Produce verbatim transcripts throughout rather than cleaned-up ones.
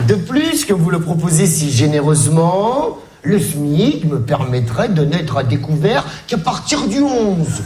De plus, que vous le proposez si généreusement, le SMIC me permettrait de n'être à découvert qu'à partir du onze.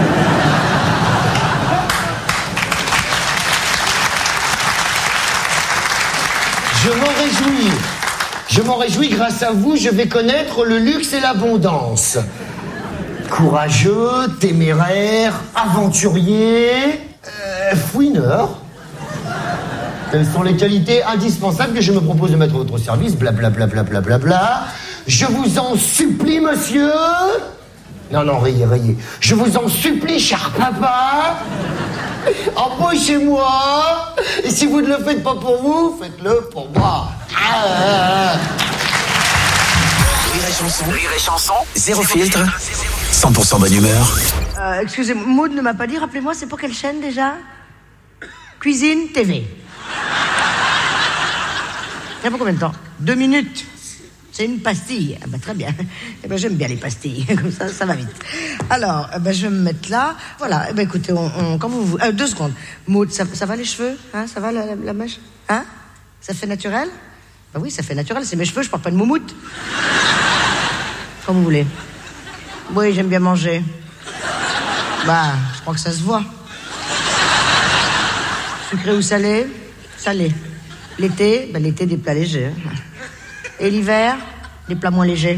Je m'en réjouis. Je m'en réjouis, grâce à vous, je vais connaître le luxe et l'abondance. Courageux, téméraire, aventurier, euh, fouineur. Telles sont les qualités indispensables que je me propose de mettre à votre service, blablabla, bla, bla, bla, bla. Je vous en supplie, monsieur. Non, non, riez, riez. Je vous en supplie, cher papa. Embauchez-moi. Et si vous ne le faites pas pour vous, faites-le pour moi. Ah. Rire et chanson, rire et chanson, zéro filtre, cent pour cent bonne humeur. Euh, excusez-moi, Maud ne m'a pas dit, rappelez-moi, c'est pour quelle chaîne déjà? Cuisine T V. Il y a pour combien de temps? Deux minutes. C'est une pastille. Ah bah, très bien. Eh ben, j'aime bien les pastilles. Comme ça, ça va vite. Alors, eh ben, je vais me mettre là. Voilà. Eh ben, écoutez, on, on, quand vous... Euh, deux secondes. Maud, ça, ça va les cheveux? Hein, ça va la, la, la mèche? Hein? Ça fait naturel? Bah oui, ça fait naturel. C'est mes cheveux, je porte pas de moumoute. Comme vous voulez. Oui, j'aime bien manger. Bah, je crois que ça se voit. Sucré ou salé? Salé. L'été, bah, l'été, des plats légers. Et l'hiver, des plats moins légers.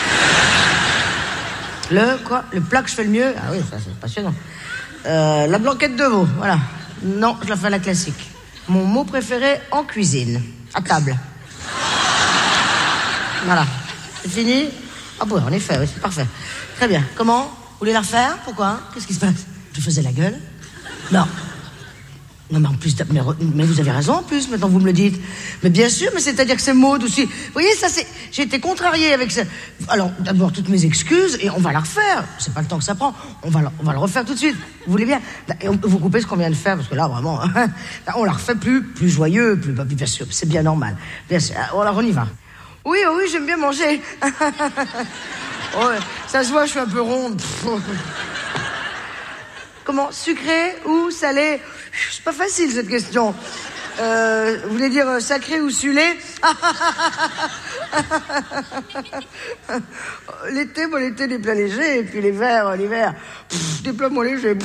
Le quoi? Le plat que je fais le mieux? Ah oui, ça c'est passionnant. Euh, la blanquette de veau, voilà. Non, je la fais à la classique. Mon mot préféré en cuisine. À table. Voilà. C'est fini? Ah bon, en effet, oui, c'est parfait. Très bien. Comment? Vous voulez la refaire? Pourquoi? Qu'est-ce qui se passe? Je faisais la gueule? Non. Non, mais en plus, mais, mais vous avez raison en plus, maintenant vous me le dites. Mais bien sûr, mais c'est-à-dire que c'est Maud aussi. Vous voyez, ça c'est... J'ai été contrariée avec ça. Alors, d'abord, toutes mes excuses, et on va la refaire. C'est pas le temps que ça prend. On va, la, on va le refaire tout de suite. Vous voulez bien? Et on, vous coupez ce qu'on vient de faire, parce que là, vraiment, hein, on la refait plus, plus joyeux, plus... Bien sûr, c'est bien normal. Bien sûr. Alors, on y va. Oui, oh oui, j'aime bien manger. Oh, ça se voit, je suis un peu ronde. Comment? Sucré ou salé? C'est pas facile cette question. Euh, vous voulez dire sacré ou sulé? L'été, bon, l'été des plats légers, et puis l'hiver, l'hiver, pff, des plats moins légers.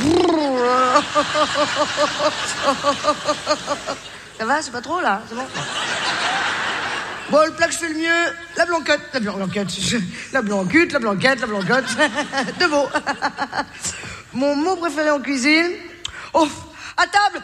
Ça va, c'est pas trop là, c'est bon? Bon, le plat que je fais le mieux, la blanquette, la blanquette, la blanquette, la blanquette, la blanquette, de veau. Mon mot préféré en cuisine, oh, à table.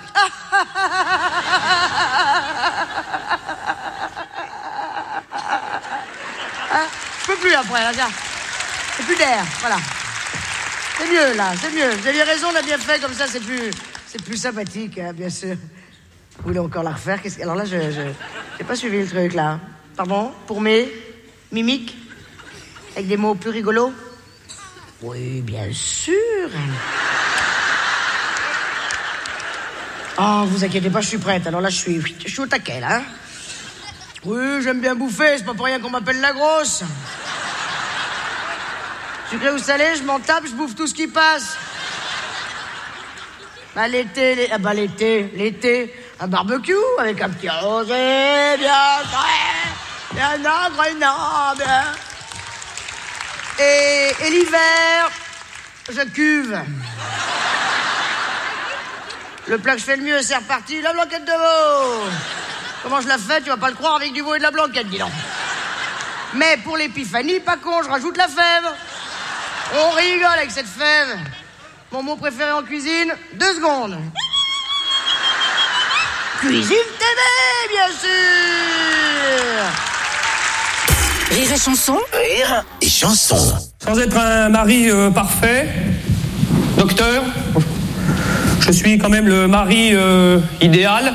Hein, je peux plus après, là, tiens. C'est plus d'air, voilà. C'est mieux, là, c'est mieux. Vous aviez raison, on a bien fait, comme ça, c'est plus, c'est plus sympathique, hein, bien sûr. Vous voulez encore la refaire? Qu'est-ce... Alors là, je, je, j'ai pas suivi le truc, là. Pardon? Pour mes mimiques? Avec des mots plus rigolos? Oui, bien sûr. Oh, vous inquiétez pas, je suis prête. Alors là, je suis, je suis au taquet, là. Hein. Oui, j'aime bien bouffer, c'est pas pour rien qu'on m'appelle la grosse. Sucré ou salé, je m'en tape, je bouffe tout ce qui passe. Bah, l'été, les... ah, bah, l'été, l'été, un barbecue avec un petit rosé, bien frais, bien agréable. Et, et l'hiver, je cuve. Le plat que je fais le mieux, c'est reparti, la blanquette de veau. Comment je la fais, tu vas pas le croire, avec du veau et de la blanquette, dis donc. Mais pour l'épiphanie, pas con, je rajoute la fève. On rigole avec cette fève. Mon mot préféré en cuisine, deux secondes. Cuisine T V, bien sûr. Rire et chanson. Rire et chanson. Sans être un mari euh, parfait, docteur, je suis quand même le mari euh, idéal.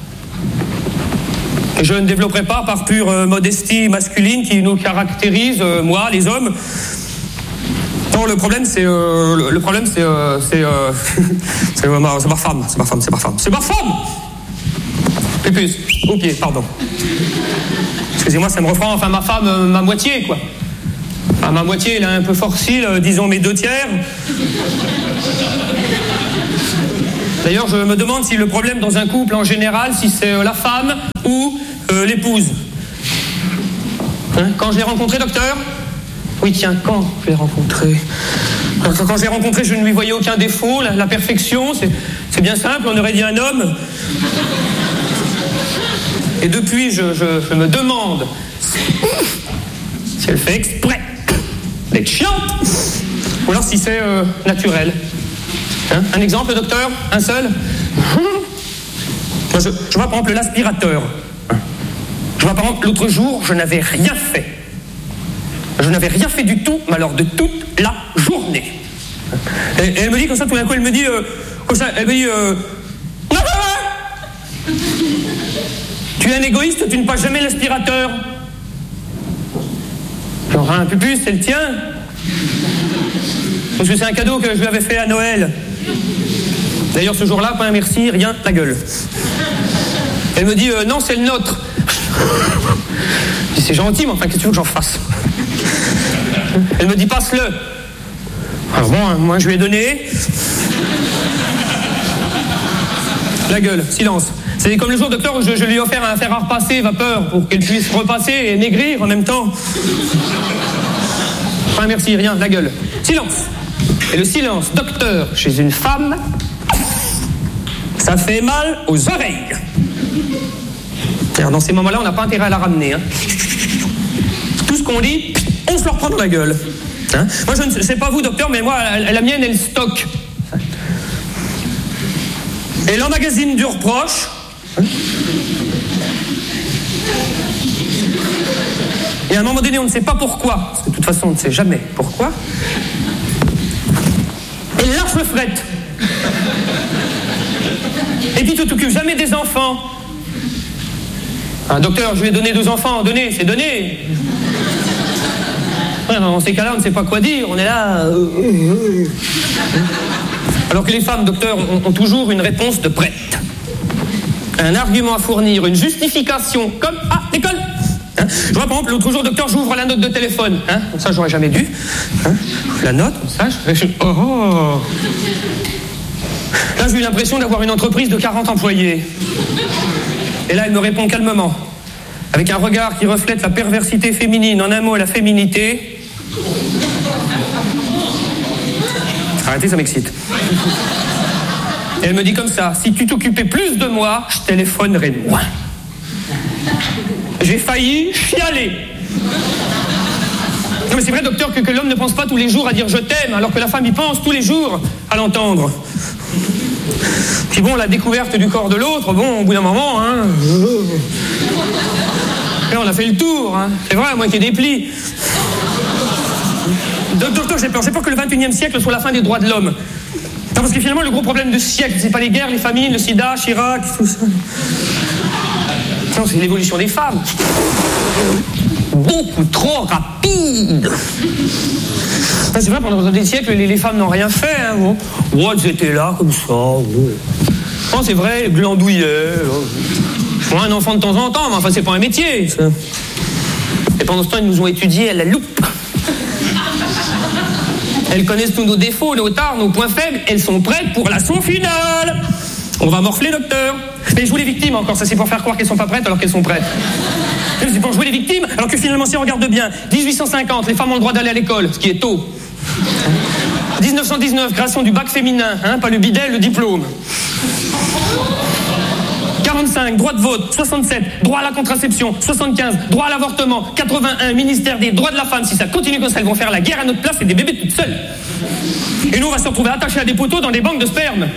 Et je ne développerai pas par pure euh, modestie masculine qui nous caractérise, euh, moi, les hommes. Non, le problème, c'est euh, le, le problème, c'est euh, c'est euh, c'est, euh, ma, c'est ma femme, c'est ma femme, c'est ma femme, c'est ma femme. Pépus, au pied, pardon. Excusez-moi, ça me reprend. Enfin, ma femme, euh, ma moitié, quoi. Enfin, ma moitié, elle est un peu forcile, euh, disons mes deux tiers. D'ailleurs, je me demande si le problème dans un couple en général, si c'est euh, la femme ou euh, l'épouse. Hein, quand je l'ai rencontré, docteur ? Oui, tiens, quand je l'ai rencontré ? Quand, quand je l'ai rencontré, je ne lui voyais aucun défaut, la, la perfection, c'est, c'est bien simple, on aurait dit un homme. Et depuis, je, je, je me demande si elle fait exprès d'être chiante, ou alors si c'est euh, naturel. Hein, un exemple, docteur ? Un seul ? Moi, je, je vois par exemple l'aspirateur. Je vois par exemple, l'autre jour, je n'avais rien fait. Je n'avais rien fait du tout, mais alors de toute la journée. Et, et elle me dit comme ça, tout d'un coup, elle me dit, euh, comme ça, elle me dit, euh, tu es un égoïste, tu ne passes jamais l'aspirateur. Genre un pupus, c'est le tien. Parce que c'est un cadeau que je lui avais fait à Noël. D'ailleurs, ce jour-là, pas un merci, rien, la gueule. Elle me dit, euh, non, c'est le nôtre. Je dis, c'est gentil, mais enfin, qu'est-ce que tu veux que j'en fasse ? Elle me dit, passe-le. Alors bon, hein, moi, je lui ai donné. La gueule, silence. C'est comme le jour, docteur, où je, je lui ai offert un fer à repasser vapeur pour qu'elle puisse repasser et maigrir en même temps. Pas merci, rien, la gueule. Silence. Et le silence, docteur, chez une femme, ça fait mal aux oreilles. Alors dans ces moments-là, on n'a pas intérêt à la ramener. Hein. Tout ce qu'on dit, on se le reprend dans la gueule. Hein. Moi, je ne sais pas vous, docteur, mais moi, la, la mienne, elle stocke. Elle emmagasine du reproche. Hein. Et à un moment donné, on ne sait pas pourquoi. Parce que de toute façon, on ne sait jamais pourquoi. Elle lâche le fret. Et puis, tu t'occupes jamais des enfants. Un docteur, je lui ai donné deux enfants, donné, c'est donné. Ouais, dans ces cas-là, on ne sait pas quoi dire, on est là... Euh... Alors que les femmes, docteur, ont, ont toujours une réponse de prête. Un argument à fournir, une justification, comme à l'école. Hein, je vois, par exemple, l'autre jour, docteur, j'ouvre la note de téléphone. Hein, comme ça, j'aurais jamais dû. Hein, la note, comme ça, je... Oh, oh. Là, j'ai eu l'impression d'avoir une entreprise de quarante employés. Et là, elle me répond calmement, avec un regard qui reflète la perversité féminine, en un mot, la féminité. Arrêtez, ça m'excite. Et elle me dit comme ça, si tu t'occupais plus de moi, je téléphonerais moins. J'ai failli chialer. Non mais c'est vrai, docteur, que, que l'homme ne pense pas tous les jours à dire je t'aime, alors que la femme y pense tous les jours à l'entendre. Puis bon, la découverte du corps de l'autre, bon, au bout d'un moment, hein... Là, on a fait le tour, hein. C'est vrai, moi qui ai des plis. Docteur, j'ai peur, j'ai peur que le vingt et unième siècle soit la fin des droits de l'homme. Non, parce que finalement, le gros problème de ce siècle, c'est pas les guerres, les famines, le sida, Chirac, tout ça. Non, c'est l'évolution des femmes. Beaucoup trop rapide. Enfin, c'est vrai, pendant des siècles, les, les femmes n'ont rien fait. Hein, bon. Oh, elles étaient là, comme ça. Oh. Non, c'est vrai, elles glandouillaient. Bon, un enfant de temps en temps, mais enfin, c'est pas un métier. Ça. Et pendant ce temps, ils nous ont étudiés à la loupe. Elles connaissent tous nos défauts, nos tares, nos points faibles. Elles sont prêtes pour l'assaut final. On va morfler, docteur. Mais jouer les victimes encore, ça c'est pour faire croire qu'elles sont pas prêtes alors qu'elles sont prêtes. C'est pour jouer les victimes, alors que finalement, si on regarde bien, dix-huit cent cinquante, les femmes ont le droit d'aller à l'école, ce qui est tôt. dix-neuf cent dix-neuf, création du bac féminin, hein, pas le bidet, le diplôme. quarante-cinq, droit de vote. soixante-sept, droit à la contraception. soixante-quinze, droit à l'avortement. quatre-vingt-un, ministère des droits de la femme. Si ça continue comme ça, elles vont faire la guerre à notre place et des bébés toutes seules. Et nous, on va se retrouver attachés à des poteaux dans des banques de sperme.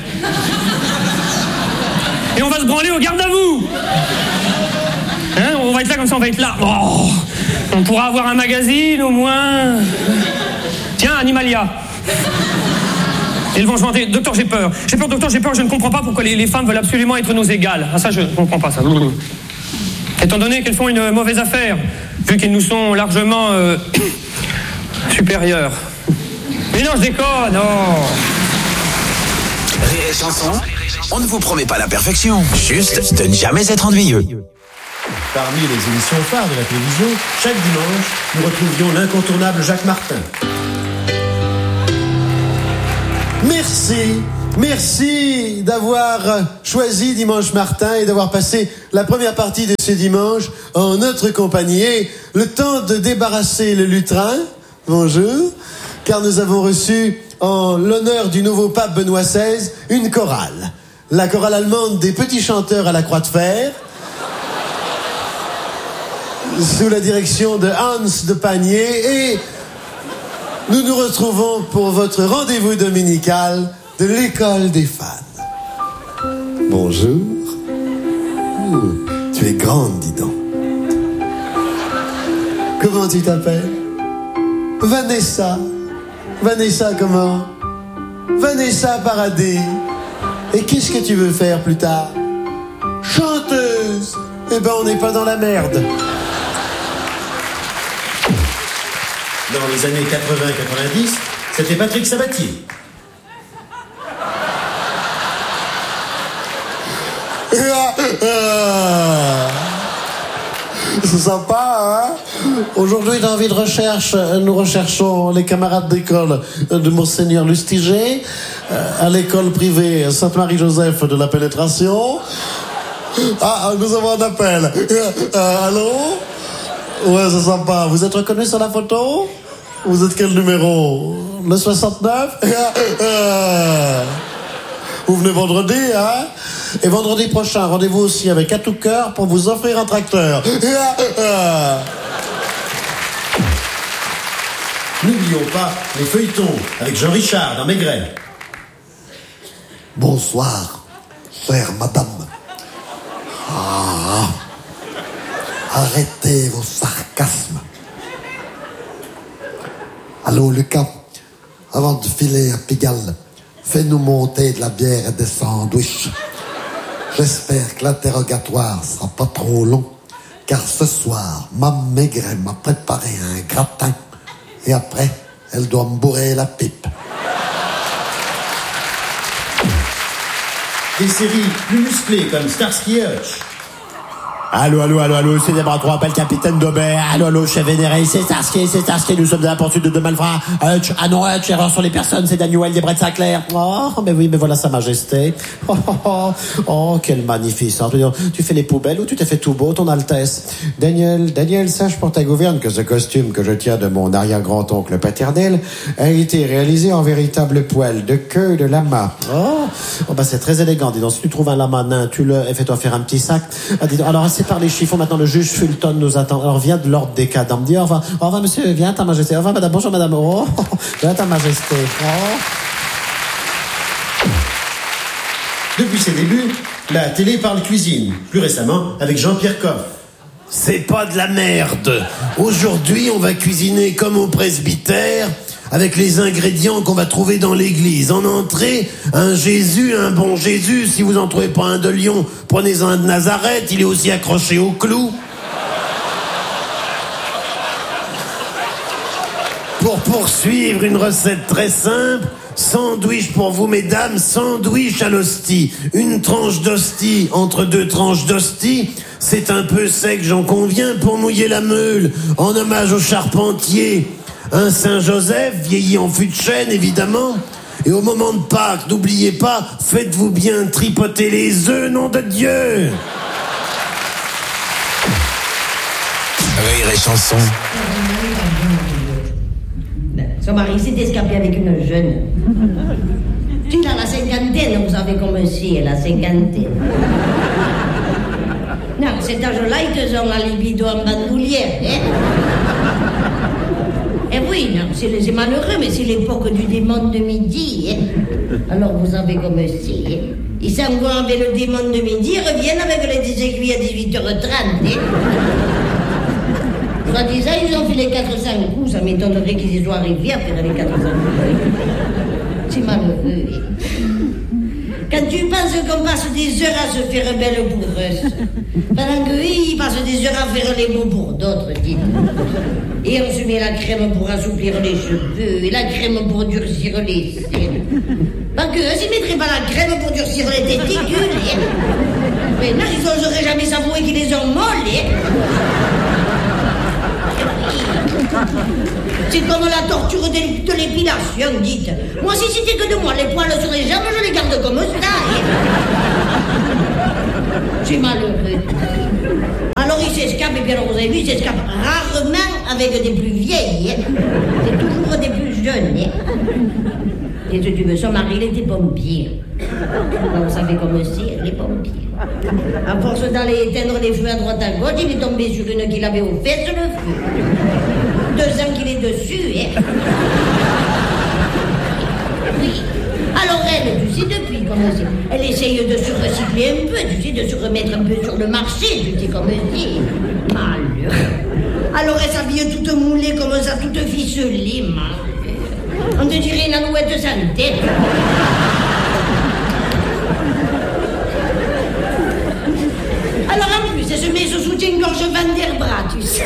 Et on va se branler au garde à vous. Hein, on va être là comme ça, on va être là. Oh, on pourra avoir un magazine au moins. Tiens, Animalia. Et le vent chanter. Docteur, j'ai peur. J'ai peur, docteur, j'ai peur. Je ne comprends pas pourquoi les, les femmes veulent absolument être nos égales. Ah, ça, je ne comprends pas, ça. Étant donné qu'elles font une mauvaise affaire, vu qu'elles nous sont largement euh, supérieures. Mais non, je déconne, non. Rire et chanson, on ne vous promet pas la perfection, juste de ne jamais être ennuyeux. Parmi les émissions phares de la télévision, chaque dimanche, nous retrouvions l'incontournable Jacques Martin. Merci Merci d'avoir choisi Dimanche Martin et d'avoir passé la première partie de ce dimanche en notre compagnie. Et le temps de débarrasser le lutrin, bonjour, car nous avons reçu en l'honneur du nouveau pape Benoît seize une chorale. La chorale allemande des petits chanteurs à la croix de fer, sous la direction de Hans de Panier, et nous nous retrouvons pour votre rendez-vous dominical de l'école des fans. Bonjour. Ouh, tu es grande, dis donc. Comment tu t'appelles? Vanessa. Vanessa comment? Vanessa Paradis. Et qu'est-ce que tu veux faire plus tard? Chanteuse. Eh ben, on n'est pas dans la merde. Dans les années quatre-vingts quatre-vingt-dix, c'était Patrick Sabatier. C'est sympa, hein? Aujourd'hui, dans Vie de recherche, nous recherchons les camarades d'école de Monseigneur Lustiger, à l'école privée Sainte-Marie-Joseph de la Pénétration. Ah, nous avons un appel. Euh, allô? Ouais, c'est sympa. Vous êtes reconnu sur la photo? Vous êtes quel numéro? Le soixante-neuf? Vous venez vendredi, hein? Et vendredi prochain, rendez-vous aussi avec À tout cœur pour vous offrir un tracteur. N'oublions pas les feuilletons avec Jean Richard dans Maigret. Bonsoir, chère madame. Ah, arrêtez vos sarcasmes. Allô, Lucas, avant de filer à Pigalle, fais-nous monter de la bière et des sandwichs. J'espère que l'interrogatoire sera pas trop long, car ce soir, ma Maigret m'a préparé un gratin, et après, elle doit me bourrer la pipe. Des séries plus musclées comme Starsky et Hutch. Allô, allô, allô, allô, c'est Débraton, appelle Capitaine Daubert. Allô, allô, chef vénéré, c'est Starsky, c'est Starsky, nous sommes dans la poursuite de deux malfrats. Hutch, ah non, Hutch, erreur sur les personnes, c'est Daniel des Bret Sinclair. Oh, mais oui, mais voilà sa majesté. Oh, oh, oh, oh, quelle magnificence. Tu fais les poubelles ou tu t'es fait tout beau, ton Altesse? Daniel, Daniel, sache pour ta gouverne que ce costume que je tiens de mon arrière-grand-oncle paternel a été réalisé en véritable poil de queue de lama. Oh, oh bah c'est très élégant. Dis donc, si tu trouves un lama nain, tu le, et fais-toi faire un petit sac. Ah, dis donc, alors, c'est par les chiffons. Maintenant, le juge Fulton nous attend. Alors, viens de l'ordre des cadans. Me dit au revoir. Au revoir, monsieur. Viens, ta majesté. Au revoir, madame. Bonjour, madame. Oh, viens, ta majesté. Oh. Depuis ses débuts, la télé parle cuisine. Plus récemment, avec Jean-Pierre Coff. C'est pas de la merde. Aujourd'hui, on va cuisiner comme au presbytère, avec les ingrédients qu'on va trouver dans l'église. En entrée, un Jésus, un bon Jésus. Si vous en trouvez pas un de Lyon, prenez-en un de Nazareth. Il est aussi accroché au clou. Pour poursuivre, une recette très simple. Sandwich pour vous, mesdames. Sandwich à l'hostie. Une tranche d'hostie entre deux tranches d'hostie. C'est un peu sec, j'en conviens, pour mouiller la meule. En hommage au charpentier. Un Saint-Joseph, vieilli en fût de chêne, évidemment. Et au moment de Pâques, n'oubliez pas, faites-vous bien tripoter les œufs, nom de Dieu. Rire et chanson. Son mari s'est escapé avec une jeune. Tu as la cinquantaine, vous savez comme si elle a cinquantaine. Non, cet âge-là, ils te ont la libido en bandoulière, hein. Eh oui, non, c'est, c'est malheureux, mais c'est l'époque du démon de midi. Hein. Alors vous savez comme si. Hein. Ils s'en vont avec le démon de midi, ils reviennent avec les aiguilles à dix-huit heures trente. Hein. Soit disant, ils ont fait les quatre cents coups, ça m'étonnerait qu'ils y soient arrivés à faire les quatre cents coups. C'est malheureux. Hein. Quand tu penses qu'on passe des heures à se faire belle bourreuse, pendant qu'eux, ils passent des heures à faire les mots pour d'autres, dites. Et on se met la crème pour assouplir les cheveux, et la crème pour durcir les seins. Pas que eux, ils mettraient pas la crème pour durcir les testicules. Hein. Mais non, ils n'oseraient jamais s'avouer qu'ils les ont molles. Hein. C'est comme la torture de, de l'épilation, dites. Moi, si c'était que de moi, les poils sur les jambes, je les garde comme ça. Hein. C'est malheureux. Alors il s'escape, et bien alors vous avez vu, il s'escape rarement avec des plus vieilles. Hein. C'est toujours des plus jeunes. Hein. Et si tu veux, son mari, il était pompier. Vous savez comme c'est, les pompiers. À force d'aller éteindre des feux à droite à gauche, il est tombé sur une qu'il avait aux fesses, le feu. Deux ans qu'il est dessus, hein. Oui. Alors elle, tu sais, depuis, comme c'est, elle essaye de se recycler un peu, tu sais, de se remettre un peu sur le marché, tu sais, comme c'est. Malheur. Alors elle s'habille toute moulée comme ça, toute ficelée, malheur. On te dirait une alouette sans tête. Alors en plus, elle se met ce soutien-gorge Van der Bras, tu sais.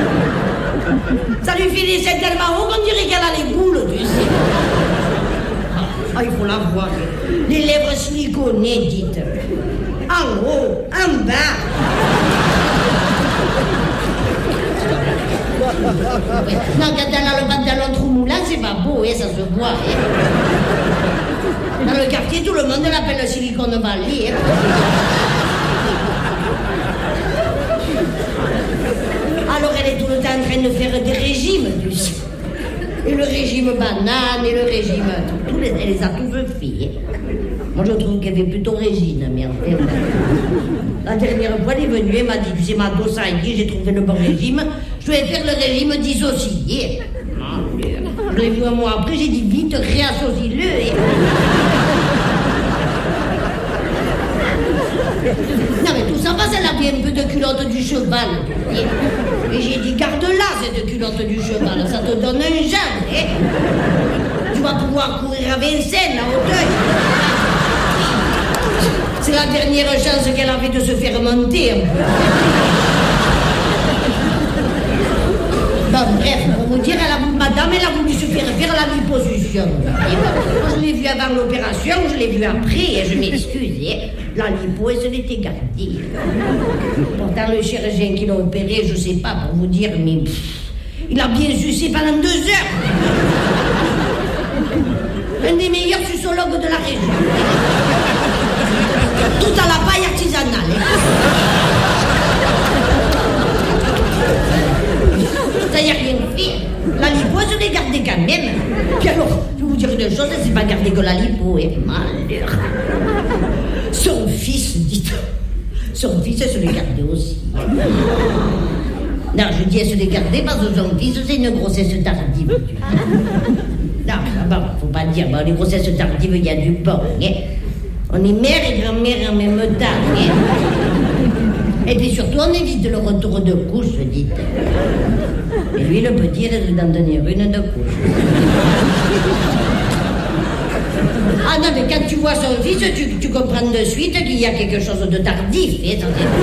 Ça lui fait des seins tellement haut qu'on dirait qu'elle a les boules, tu sais. Ah, il faut la voir. Les lèvres siliconées, dites. En haut, en bas. Non, quand elle a le pantalon trop moulant, c'est pas beau, hein, ça se voit. Hein. Dans le quartier, tout le monde l'appelle Silicon Valley. Hein. Alors elle est tout le temps en train de faire des régimes, tu sais. Et le régime banane, et le régime... Tous les, elle les a tous fait. Hein. Moi, je trouve qu'elle fait plutôt Régine, mais en fait... La dernière fois, elle est venue, elle m'a dit, tu sais, ma dos ça y est, j'ai trouvé le bon régime, je vais faire le régime dissocié. Je l'ai vu un mois après, j'ai dit, vite, réassocie-le. Et... Non, mais tout ça passe, elle a bien un peu de culotte du cheval. Et j'ai dit, garde-la, cette culotte du cheval, ça te donne un jeune. Hein. Tu vas pouvoir courir à Vincennes, à Hauteuil. C'est la dernière chance qu'elle avait de se faire monter un peu. Bon, bref, pour vous dire, elle a voulu, madame, elle a voulu se faire faire la liposuction. Moi, je l'ai vue avant l'opération, je l'ai vue après, et je m'excuse. La lipo, elle se l'était gardée. Pourtant, le chirurgien qui l'a opéré, je sais pas pour vous dire, mais pff, il a bien sucé pendant deux heures. Un des meilleurs sucologues de la région. Tout à la paille artisanale. Ça y a rien fait. La lipo, je l'ai gardée quand même. Puis alors, je vais vous dire une chose, elle s'est pas gardée que la lipo, et malheur. Son fils, dites. Son fils, elle se l'est gardée aussi. Non, je dis elle se l'est gardée parce que son fils, c'est une grossesse tardive. Non, bon, faut pas dire, bon, les grossesses tardives, il y a du bon, hein. On est mère et grand-mère en même temps, hein. Et puis surtout, on évite le retour de couche, dites. Et lui, le petit, il risque d'en tenir une de couche. Ah non, mais quand tu vois son fils, tu, tu comprends de suite qu'il y a quelque chose de tardif, hein.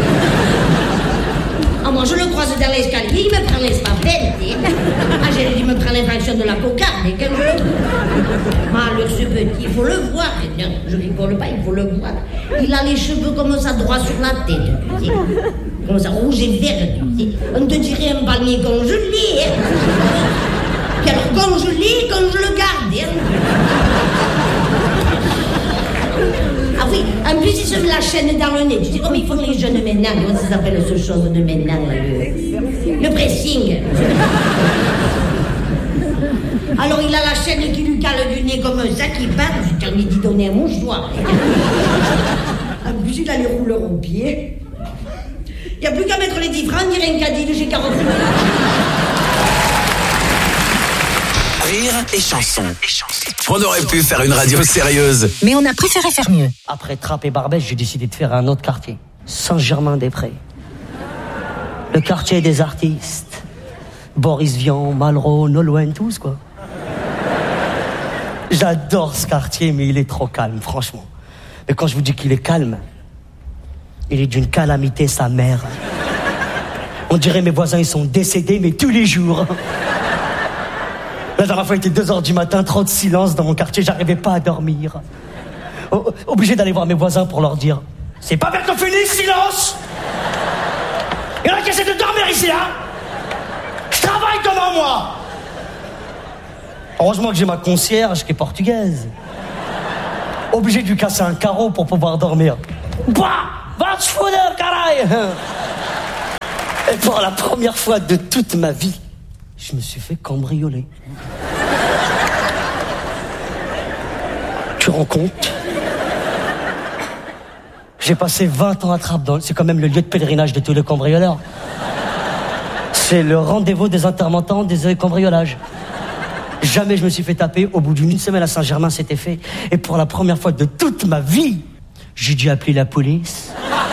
Ah, moi, je le croise dans l'escalier, il me prend l'espabelte. Ah, j'ai dit, il me prend l'infraction de la cocarde. Et quand je le... Ah, le ce petit, il faut le voir. Non, je rigole pas, il faut le voir. Il a les cheveux comme ça, droit sur la tête, tu sais. Comme ça, rouge et vert, tu sais. On te dirait un palmier congelé. Hein. Puis alors, congelé, quand je le garde. Hein. Ah oui, en plus, il se met la chaîne dans le nez. Tu sais comme ils font les jeunes maintenant. Comment ça s'appelle ce chose de maintenant, là, le, le pressing. Alors, il a la chaîne qui lui cale du nez comme ça, qui part. J'ai envie d'y donner un mouchoir. En plus, il a les rouleurs aux pieds. Il n'y a plus qu'à mettre les dix francs, on dirait un caddie de chez quarante. Rire et chanson. On aurait pu faire une radio sérieuse, mais on a préféré faire mieux. Après Trappes et Barbès, j'ai décidé de faire un autre quartier. Saint-Germain-des-Prés. Le quartier des artistes. Boris Vian, Malraux, Nolwenn, tous quoi. J'adore ce quartier, mais il est trop calme, franchement. Mais quand je vous dis qu'il est calme, il est d'une calamité sa mère. On dirait mes voisins, ils sont décédés, mais tous les jours. La dernière fois, il était deux heures du matin, trop de silence dans mon quartier, j'arrivais pas à dormir. O- obligé d'aller voir mes voisins pour leur dire « C'est pas bientôt fini, silence !» Il y en a qui essaient de dormir ici, hein. Je travaille comme un moi. Heureusement que j'ai ma concierge qui est portugaise. Obligé de lui casser un carreau pour pouvoir dormir. Bah, va te foutre, caray. Et pour la première fois de toute ma vie, je me suis fait cambrioler. Tu te rends compte? J'ai passé vingt ans à Trabzon. C'est quand même le lieu de pèlerinage de tous les cambrioleurs. C'est le rendez-vous des intermittents des cambriolages. Jamais je me suis fait taper. Au bout d'une semaine à Saint-Germain, c'était fait. Et pour la première fois de toute ma vie, j'ai dû appeler la police.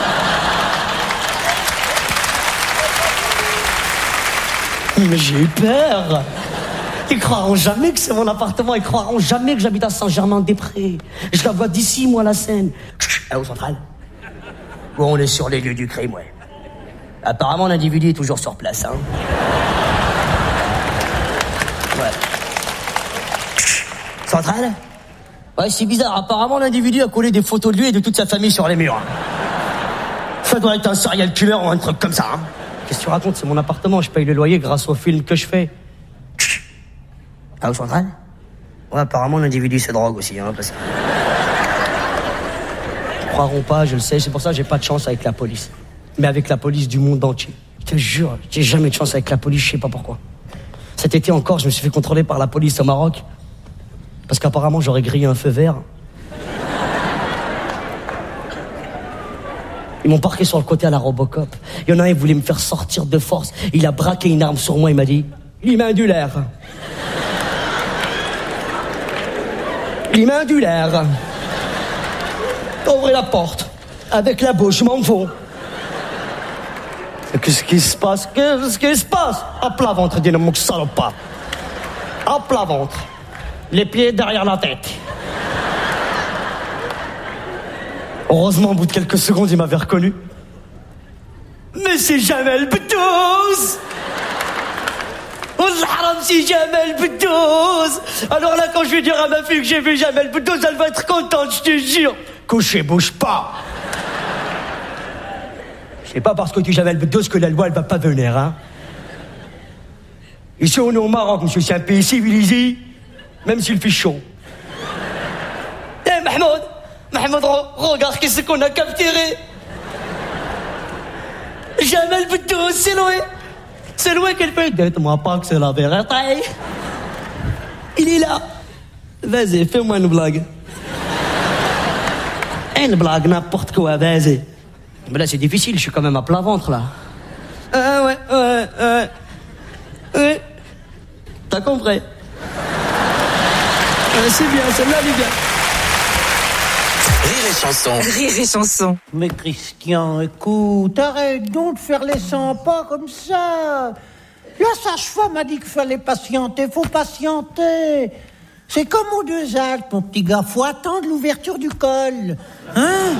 Mais j'ai eu peur. Ils croiront jamais que c'est mon appartement. Ils croiront jamais que j'habite à Saint-Germain-des-Prés. Je la vois d'ici, moi, la Seine. À au central. Bon, on est sur les lieux du crime, ouais. Apparemment, l'individu est toujours sur place, hein. Ouais. Central? Ouais, c'est bizarre. Apparemment, l'individu a collé des photos de lui et de toute sa famille sur les murs. Ça doit être un serial killer ou un truc comme ça, hein. Qu'est-ce que tu racontes? C'est mon appartement. Je paye le loyer grâce au film que je fais. Ah, au central? Ouais, apparemment, l'individu se drogue aussi, hein, parce que... Ils croiront pas, je le sais. C'est pour ça que j'ai pas de chance avec la police. Mais avec la police du monde entier. Je te jure, j'ai jamais de chance avec la police, je sais pas pourquoi. Cet été encore, je me suis fait contrôler par la police au Maroc. Parce qu'apparemment, j'aurais grillé un feu vert. Ils m'ont parqué sur le côté à la Robocop. Il y en a un, il voulait me faire sortir de force. Il a braqué une arme sur moi, il m'a dit « L'imindulaire ». L'imindulaire. Ouvrez la porte. Avec la bouche, je m'en fous. Qu'est-ce qui se passe? Qu'est-ce qui se passe? À plat ventre, dis-le, mon salopard. À plat ventre. Les pieds derrière la tête. Heureusement, au bout de quelques secondes, il m'avait reconnu. Mais c'est Jamel Boudouz! Oh, l'haram, c'est Jamel Boudouz! Alors là, quand je vais dire à ma fille que j'ai vu Jamel Boudouz, elle va être contente, je te jure. Couché, bouge pas. C'est pas parce que tu es Jamel Boudouz que la loi, elle va pas venir, hein. Ici, on est au Maroc, monsieur, c'est un pays civilisé, même s'il fait chaud. Eh, Mahmoud! Mahmoud, regarde qu'est-ce qu'on a capturé. Jamel Boudouz, c'est loin. C'est loin qu'elle fait. Dites-moi pas que c'est la vérité. Il est là. Vas-y, fais-moi une blague. Une blague, n'importe quoi, vas-y. Mais là, c'est difficile, je suis quand même à plat ventre, là. Ah ouais, ouais, ouais. Ouais. T'as compris. Ouais, c'est bien, celle-là, elle est bien. Rire et chanson. Rire et chanson. Mais Christian, écoute, arrête donc de faire les cent pas comme ça. La sage-femme a dit qu'il fallait patienter, faut patienter. C'est comme aux Deux Alpes, mon petit gars, faut attendre l'ouverture du col. Hein?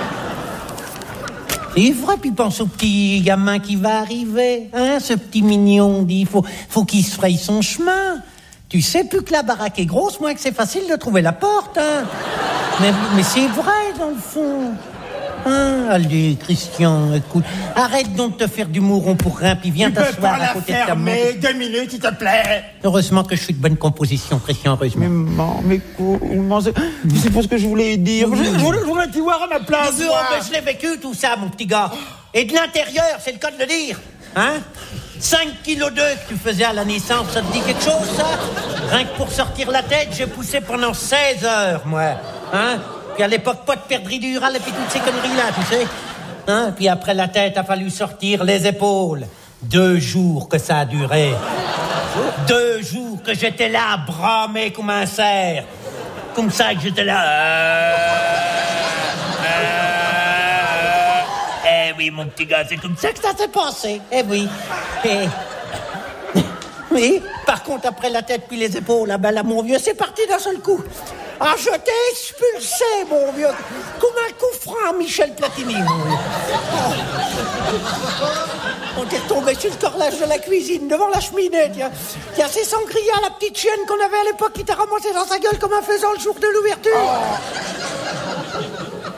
C'est vrai, puis pense au petit gamin qui va arriver, hein, ce petit mignon, dit, faut, faut qu'il se fraye son chemin. Tu sais, plus que la baraque est grosse, moins que c'est facile de trouver la porte, hein. Mais, mais c'est vrai, dans le fond. Hein, allez, Christian, écoute, arrête donc de te faire du mouron pour rien, puis viens t'asseoir à côté de ta maman. Tu peux pas la fermer deux minutes, s'il te plaît. Heureusement que je suis de bonne composition, Christian, heureusement. Mais maman, mais comment c'est... Tu sais pas ce que je voulais dire. Je, je, je voulais te voir à ma place. Mais, mais je l'ai vécu, tout ça, mon petit gars. Et de l'intérieur, c'est le cas de le dire. Hein? cinq kilos deux que tu faisais à la naissance, ça te dit quelque chose, ça? Rien que pour sortir la tête, j'ai poussé pendant seize heures, moi. Hein? Puis à l'époque, pas de péridurale et puis toutes ces conneries-là, tu sais. Hein? Puis après la tête, a fallu sortir les épaules. Deux jours que ça a duré. Deux jours que j'étais là, bramé comme un cerf. Comme ça que j'étais là. Euh... Euh... Eh oui, mon petit gars, c'est comme ça que ça s'est passé. Eh oui. Et... Oui, par contre, après la tête puis les épaules, là, ben là, mon vieux, c'est parti d'un seul coup. Ah, je t'ai expulsé, mon vieux, comme un coup franc à Michel Platini, mon vieux. Oh. On t'est retombé sur le corlage de la cuisine, devant la cheminée, tiens. Tiens, c'est Sangria, la petite chienne qu'on avait à l'époque, qui t'a ramassé dans sa gueule comme un faisan le jour de l'ouverture. Oh.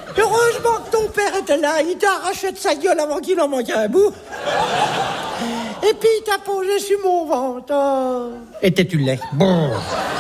Heureusement que ton père était là, il t'a arraché de sa gueule avant qu'il en manquait un bout. Et puis t'as posé sur mon ventre. Oh. Étais-tu laid? Bon.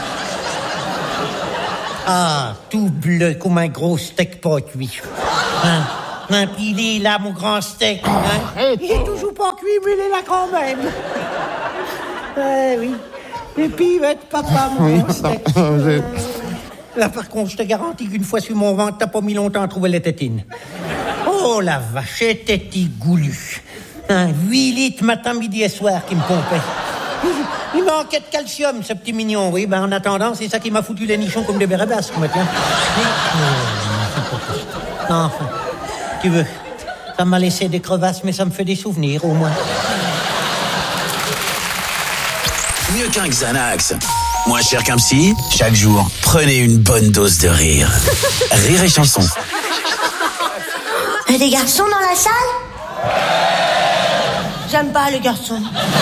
Ah, tout bleu comme un gros steak pas cuit. Hein? Hein, puis il est là, mon grand steak. Hein? Il est toujours pas cuit, mais il est là quand même. Ouais, oui. Et puis il va être papa, mon grand steak. Là, par contre, je te garantis qu'une fois sur mon ventre, t'as pas mis longtemps à trouver les tétines. Oh, la vache, était-il goulu. Hein, huit litres matin, midi et soir qui me pompait. Il manquait de calcium, ce petit mignon, oui. Ben, en attendant, c'est ça qui m'a foutu les nichons comme des bérébasques, moi, tiens. Non, tu veux, ça m'a laissé des crevasses, mais ça me fait des souvenirs, au moins. Mieux qu'un Xanax. Moins cher qu'un psy, chaque jour, prenez une bonne dose de rire. Rire et chanson. Et des garçons dans la salle? J'aime pas les garçons.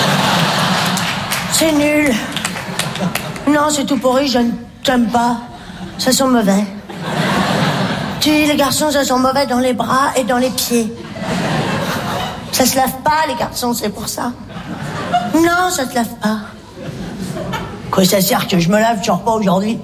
C'est nul. Non, c'est tout pourri, je n'aime pas. Ça sent mauvais. Tu dis, les garçons, ça sent mauvais dans les bras et dans les pieds. Ça se lave pas, les garçons, c'est pour ça. Non, ça se lave pas. Quoi, ça sert que je me lave, je sors pas aujourd'hui?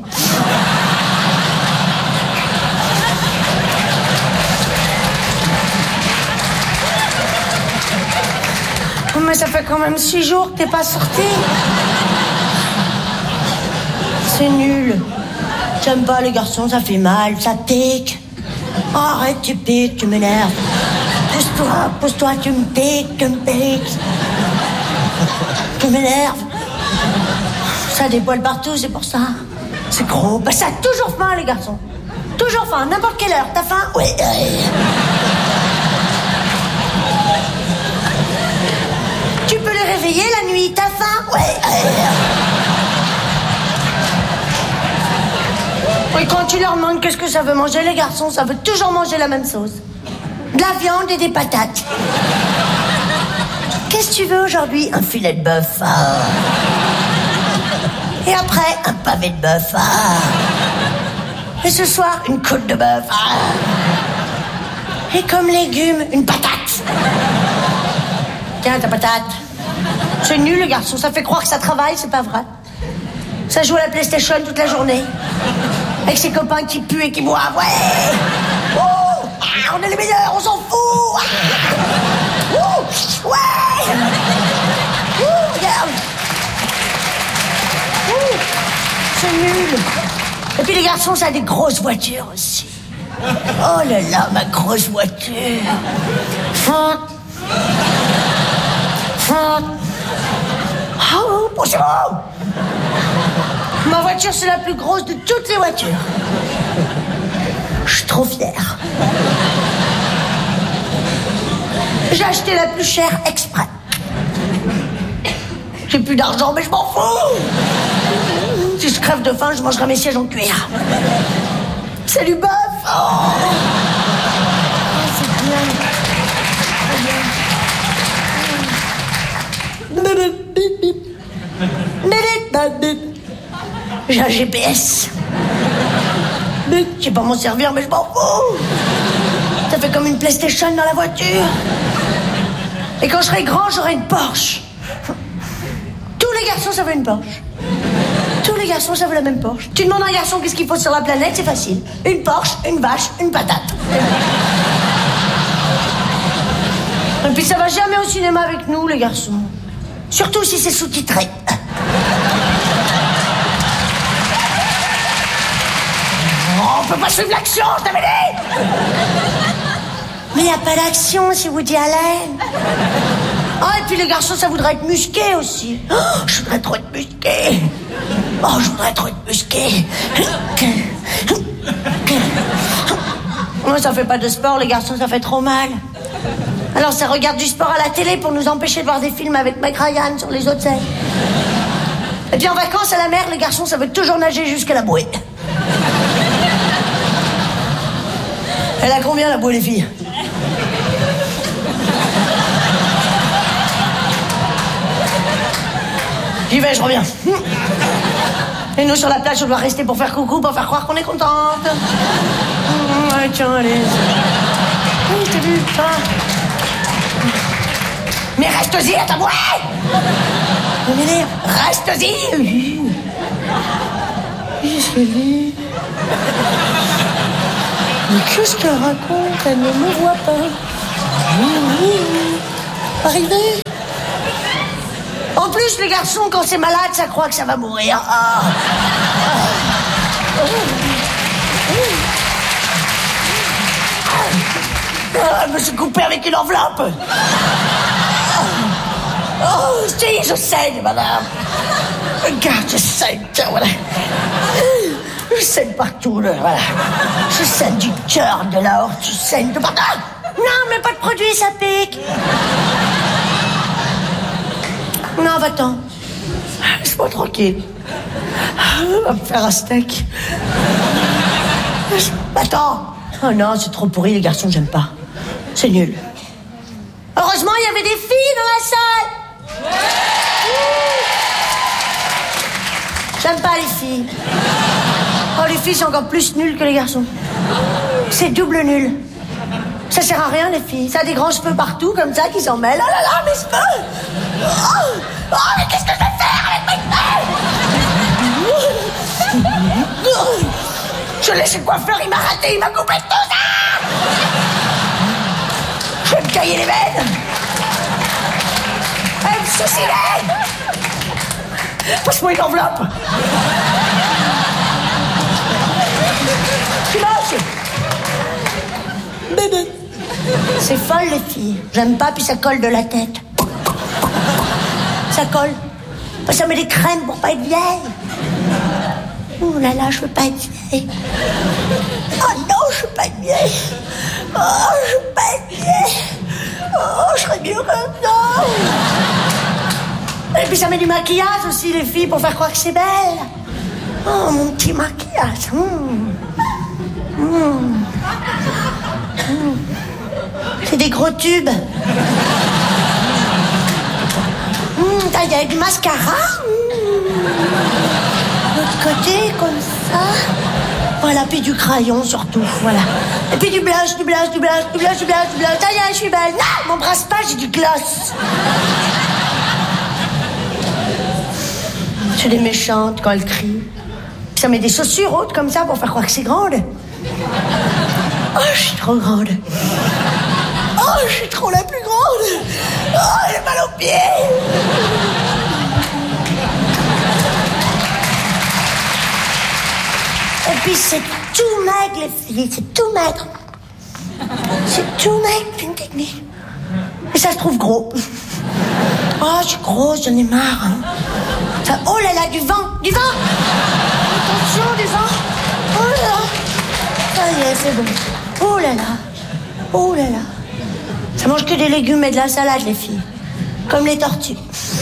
Mais ça fait quand même six jours que t'es pas sorti. C'est nul. J'aime pas les garçons, ça fait mal, ça pique. Oh, arrête, tu piques, tu m'énerves. Pousse-toi, pousse-toi, tu me piques, tu me piques. Tu m'énerves. Ça a des poils partout, c'est pour ça. C'est gros. Bah, ça a toujours faim, les garçons. Toujours faim, n'importe quelle heure. T'as faim? Oui. Tu peux les réveiller la nuit. T'as faim? Oui. Et quand tu leur demandes qu'est-ce que ça veut manger, les garçons, ça veut toujours manger la même chose. De la viande et des patates. Qu'est-ce que tu veux aujourd'hui? Un filet de bœuf. Ah. Et après, un pavé de bœuf. Ah. Et ce soir, une côte de bœuf. Ah. Et comme légumes, une patate. Tiens, ta patate. C'est nul, le garçon. Ça fait croire que ça travaille, c'est pas vrai. Ça joue à la PlayStation toute la journée. Avec ses copains qui puent et qui boivent. Ouais. Oh, ah, on est les meilleurs, on s'en fout. Ah. Oh, ouais. Oh, regarde. Oh, c'est nul. Et puis les garçons, ça a des grosses voitures aussi. Oh là là, ma grosse voiture. Font. Font. Oh, bonjour. Ma voiture, c'est la plus grosse de toutes les voitures. Je suis trop fière. J'ai acheté la plus chère exprès. J'ai plus d'argent, mais je m'en fous. Si je crève de faim, je mangerai mes sièges en cuir. C'est du bœuf. Oh, oh c'est bien. J'ai un G P S. Je sais pas m'en servir, mais je m'en fous. Ça fait comme une PlayStation dans la voiture. Et quand je serai grand, j'aurai une Porsche. Tous les garçons, ça veut une Porsche. Tous les garçons, ça veut la même Porsche. Tu demandes à un garçon qu'est-ce qu'il faut sur la planète, c'est facile. Une Porsche, une vache, une patate. Et puis ça va jamais au cinéma avec nous, les garçons. Surtout si c'est sous-titré. Oh, on peut pas suivre l'action, je t'avais dit. Mais y a pas d'action, c'est Woody Allen. Oh, et puis les garçons, ça voudrait être musqué aussi. Oh, je voudrais trop être musqué. Oh, je voudrais trop être musqué. Moi, ça fait pas de sport, les garçons, ça fait trop mal. Alors ça regarde du sport à la télé pour nous empêcher de voir des films avec Meg Ryan sur les autres scènes. Et puis en vacances à la mer, les garçons, ça veut toujours nager jusqu'à la bouée. Elle a combien la bouée, les filles? J'y vais, je reviens. Et nous sur la plage, on doit rester pour faire coucou, pour faire croire qu'on est contente. Ouais, tiens, allez. Oui, t'as vu, ça. Mais reste-y à tabouret. On m'énerve. Reste-y. Qu'est-ce qu'elle dit? Mais qu'est-ce qu'elle raconte? Elle ne me voit pas. Arrivé. En plus, les garçons, quand c'est malade, ça croit que ça va mourir. Ah. Ah, je me suis coupé avec une enveloppe. Oh, si, je saigne, madame. Regarde, je saigne, tiens, voilà. Je saigne partout, là, voilà. Je saigne du cœur, de la horte, je saigne de partout. Non, mais pas de produit, ça pique. Non, va-t'en. Laisse-moi tranquille. On va me faire un steak. Va-t'en. Oh non, c'est trop pourri, les garçons, j'aime pas. C'est nul. Heureusement, il y avait des filles dans la salle. J'aime pas les filles. Oh, les filles, c'est encore plus nul que les garçons. C'est double nul. Ça sert à rien, les filles. Ça a des grands cheveux partout, comme ça, qui s'en mêlent. Oh là là, mes cheveux. Oh, oh mais qu'est-ce que je vais faire avec mes cheveux? Je laisse le coiffeur, il m'a raté, il m'a coupé tout ça. Je vais me cailler les veines. Je vais me suicider. Passe-moi une enveloppe. Tu lâches. Bébé. C'est folle, les filles. J'aime pas, puis ça colle de la tête. Ça colle. Ça met des crèmes pour pas être vieille. Oh là là, je veux pas être vieille. Oh non, je veux pas être vieille. Oh, je veux pas être vieille. Oh, je serais mieux comme ça. Et puis ça met du maquillage aussi, les filles, pour faire croire que c'est belle. Oh, mon petit maquillage. Mmh. Mmh. Mmh. C'est des gros tubes. Mmh, il y a du mascara. Mmh. De l'autre côté, comme ça. Voilà, puis du crayon surtout, voilà. Et puis du blush, du blush, du blush, du blush, du blush, du blush. Ça y est, je suis belle. Non, m'embrasse pas, j'ai du gloss. C'est des méchantes quand elles crient. Puis ça met des chaussures hautes comme ça pour faire croire que c'est grande. Oh, je suis trop grande. Oh, je suis trop la plus grande. Oh, j'ai mal aux pieds. Et puis c'est tout maigre, les filles, c'est tout maigre. C'est tout maigre. Et ça se trouve gros. Oh, je suis grosse, j'en ai marre. Hein. Ça, oh là là, du vent, du vent. Attention, du vent. Oh là là. Ça y est, c'est bon. Oh là là. Oh là là. Ça mange que des légumes et de la salade, les filles. Comme les tortues.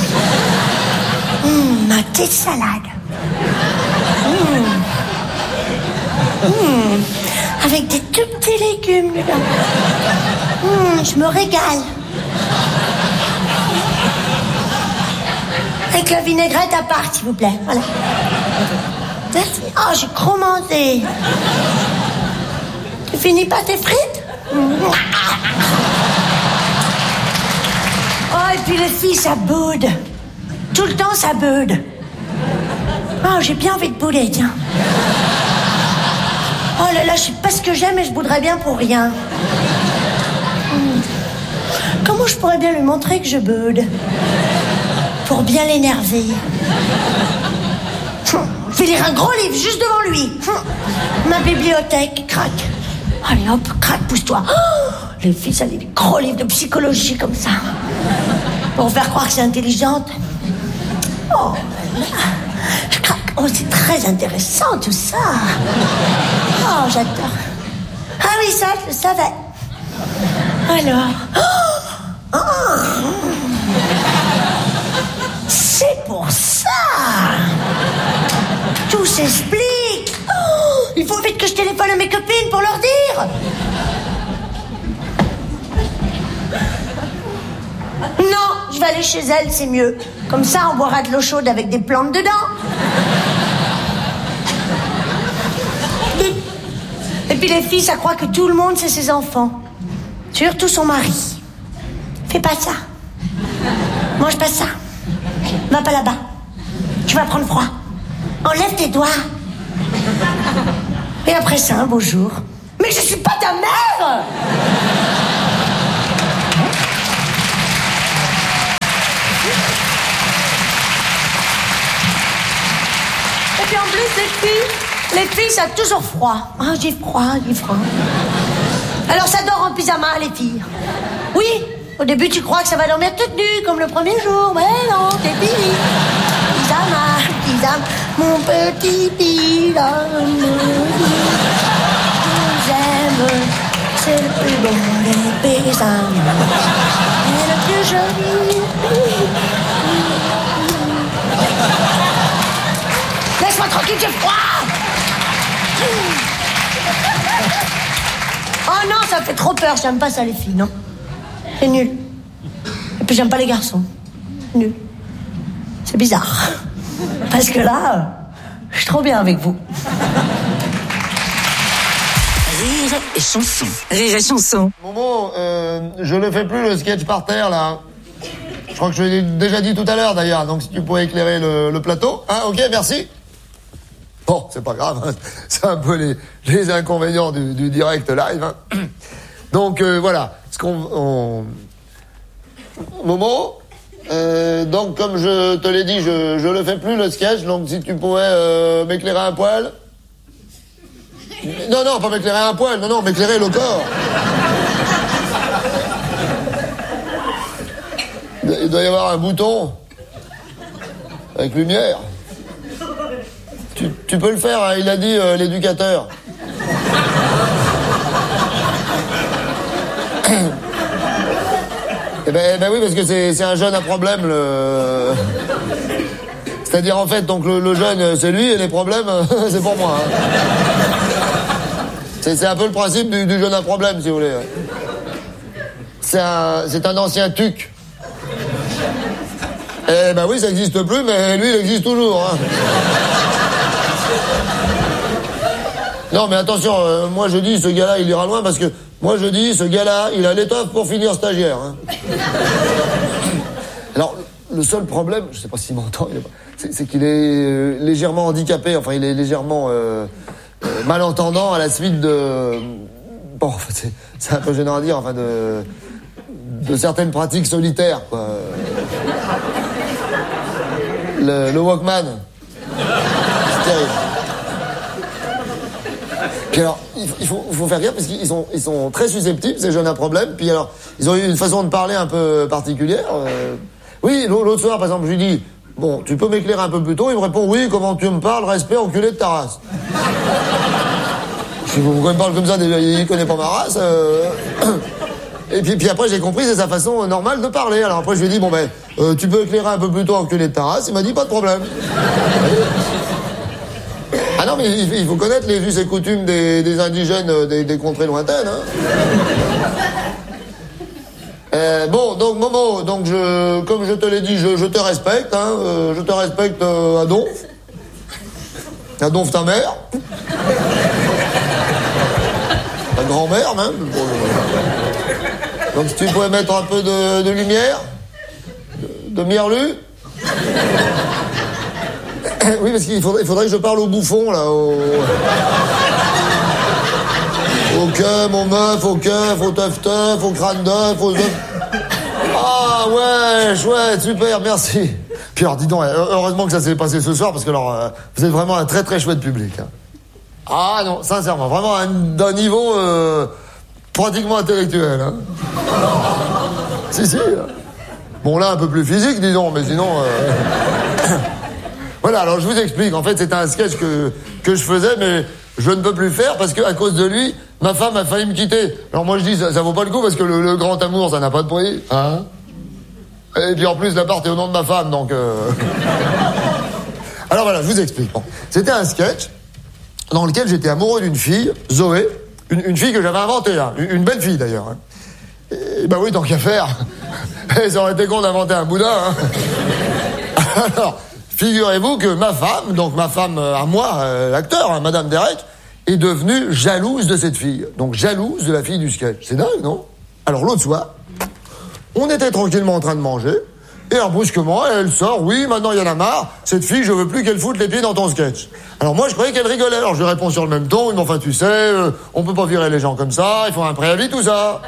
Mmh, ma petite salade. Mmh. Mmh. Avec des tout petits légumes dedans. Mmh, je me régale. Avec la vinaigrette à part, s'il vous plaît. Voilà. Merci. Oh, j'ai trop mangé. Tu finis pas tes frites? Oh, et puis les filles, ça boude. Tout le temps, ça boude. Oh, j'ai bien envie de bouder, tiens. Oh là là, je sais pas ce que j'aime, mais je bouderais bien pour rien. Comment je pourrais bien lui montrer que je boude? Pour bien l'énerver. Je vais lire un gros livre juste devant lui. Ma bibliothèque, crac. Allez hop, crac, pousse-toi. Oh, les filles, ça lit des gros livres de psychologie comme ça. Pour faire croire que c'est intelligente. Oh, je craque. Oh, c'est très intéressant tout ça. Oh, j'adore. Ah oui, ça, je le savais. Alors. Oh, oh. C'est pour ça. Tout s'explique. Oh, il faut vite que je téléphone à mes copines pour leur dire. Non, je vais aller chez elle, c'est mieux. Comme ça, on boira de l'eau chaude avec des plantes dedans. Et puis les filles, ça croit que tout le monde, c'est ses enfants. Surtout son mari. Fais pas ça. Mange pas ça. Va pas là-bas. Tu vas prendre froid. Enlève tes doigts. Et après ça, un beau jour. Mais je suis pas ta mère! Et puis en plus, les filles, les filles, ça a toujours froid. Ah, j'ai froid, j'ai froid. Alors ça dort en pyjama, les filles. Oui, au début, tu crois que ça va dormir toute nue, comme le premier jour. Mais non, t'es fini. Pyjama, pyjama, mon petit pyjama. J'aime, c'est le plus beau des pyjamas. Et le plus joli. Laisse-moi tranquille, j'ai froid. Oh non, ça me fait trop peur, j'aime pas ça les filles, non. C'est nul. Et puis j'aime pas les garçons. Nul. C'est bizarre. Parce que là, je suis trop bien avec vous. Rire et chanson. Rire et chanson. Momo, euh, je ne fais plus le sketch par terre, là. Je crois que je l'ai déjà dit tout à l'heure, d'ailleurs. Donc, si tu pouvais éclairer le, le plateau. Hein, ok, merci. Bon, c'est pas grave. Hein. C'est un peu les, les inconvénients du, du direct live. Hein. Donc, euh, voilà. Ce qu'on... On... Momo, euh, donc, comme je te l'ai dit, je, je le fais plus, le sketch. Donc, si tu pouvais euh, m'éclairer un poil... Non, non, pas m'éclairer un poil, non, non, m'éclairer le corps. Il doit y avoir un bouton avec lumière. Tu, tu peux le faire, hein, il a dit euh, l'éducateur. Eh ben, eh ben oui, parce que c'est, c'est un jeune à problème, le... C'est-à-dire, en fait, donc le, le jeune, c'est lui, et les problèmes, c'est pour moi. Hein. C'est, c'est un peu le principe du, du jeune à problème, si vous voulez. C'est un, c'est un ancien tuc. Eh ben oui, ça n'existe plus, mais lui, il existe toujours. Hein. Non, mais attention, euh, moi je dis, ce gars-là, il ira loin, parce que moi je dis, ce gars-là, il a l'étoffe pour finir stagiaire. Hein. Alors, le seul problème, je sais pas s'il m'entend, il est pas, c'est, c'est qu'il est euh, légèrement handicapé, enfin, il est légèrement euh, euh, malentendant à la suite de... Bon, c'est, c'est un peu gênant à dire, enfin, de... de certaines pratiques solitaires, quoi. Le, le Walkman. C'est terrible. Puis alors, il faut, il faut faire gaffe parce qu'ils sont, ils sont très susceptibles, ces jeunes à problème. Puis alors, ils ont eu une façon de parler un peu particulière. Euh... Oui, l'autre soir, par exemple, je lui dis, bon, tu peux m'éclairer un peu plus tôt? Il me répond, oui, comment tu me parles? Respect, enculé de ta race. Je dis, pourquoi il me parle comme ça? Déjà, il connaît pas ma race. Euh... Et puis, puis après, j'ai compris, c'est sa façon normale de parler. Alors après, je lui ai dit, bon ben, euh, tu peux éclairer un peu plus tôt, enculé de ta race? Il m'a dit, pas de problème. Ah non, mais il, il faut connaître les us et coutumes des, des indigènes des, des contrées lointaines. Hein. Euh, bon, donc Momo, donc je, comme je te l'ai dit, je, je te respecte. Hein, euh, je te respecte euh, à donf. À donf ta mère. Ta grand-mère même. Bon, euh... Donc si tu pouvais mettre un peu de, de lumière, de, de mierlu. Oui, parce qu'il faudrait, il faudrait que je parle au bouffon, là, au... Au cum, au meuf, au keuf, au teuf-teuf, au crâne d'œuf, aux œufs... Ah, ouais, chouette, super, merci. Puis alors, dis donc, heureusement que ça s'est passé ce soir, parce que alors, euh, vous êtes vraiment un très très chouette public. Hein. Ah non, sincèrement, vraiment un, d'un niveau euh, pratiquement intellectuel. Hein. Si, si. Bon, là, un peu plus physique, disons, mais sinon... Euh... Voilà, alors je vous explique. En fait, c'était un sketch que, que je faisais, mais je ne peux plus faire parce qu'à cause de lui, ma femme a failli me quitter. Alors moi, je dis, ça, ça vaut pas le coup parce que le, le grand amour, ça n'a pas de prix. Hein? Et puis en plus, l'appart est au nom de ma femme, donc... Euh... Alors voilà, je vous explique. Bon. C'était un sketch dans lequel j'étais amoureux d'une fille, Zoé, une, une fille que j'avais inventée, là, une, une belle fille d'ailleurs. Hein. Et bah oui, tant qu'à faire, ça aurait été con d'inventer un boudin. Hein. Alors... Figurez-vous que ma femme, donc ma femme à moi, euh, l'acteur, hein, Madame Derek, est devenue jalouse de cette fille. Donc jalouse de la fille du sketch. C'est dingue, non? Alors l'autre soir, on était tranquillement en train de manger, Et alors, brusquement, elle sort, oui, maintenant, il y en a marre. Cette fille, je veux plus qu'elle foute les pieds dans ton sketch. Alors, moi, je croyais qu'elle rigolait. Alors, je lui réponds sur le même ton. Mais enfin, tu sais, euh, on peut pas virer les gens comme ça. Il faut un préavis, tout ça.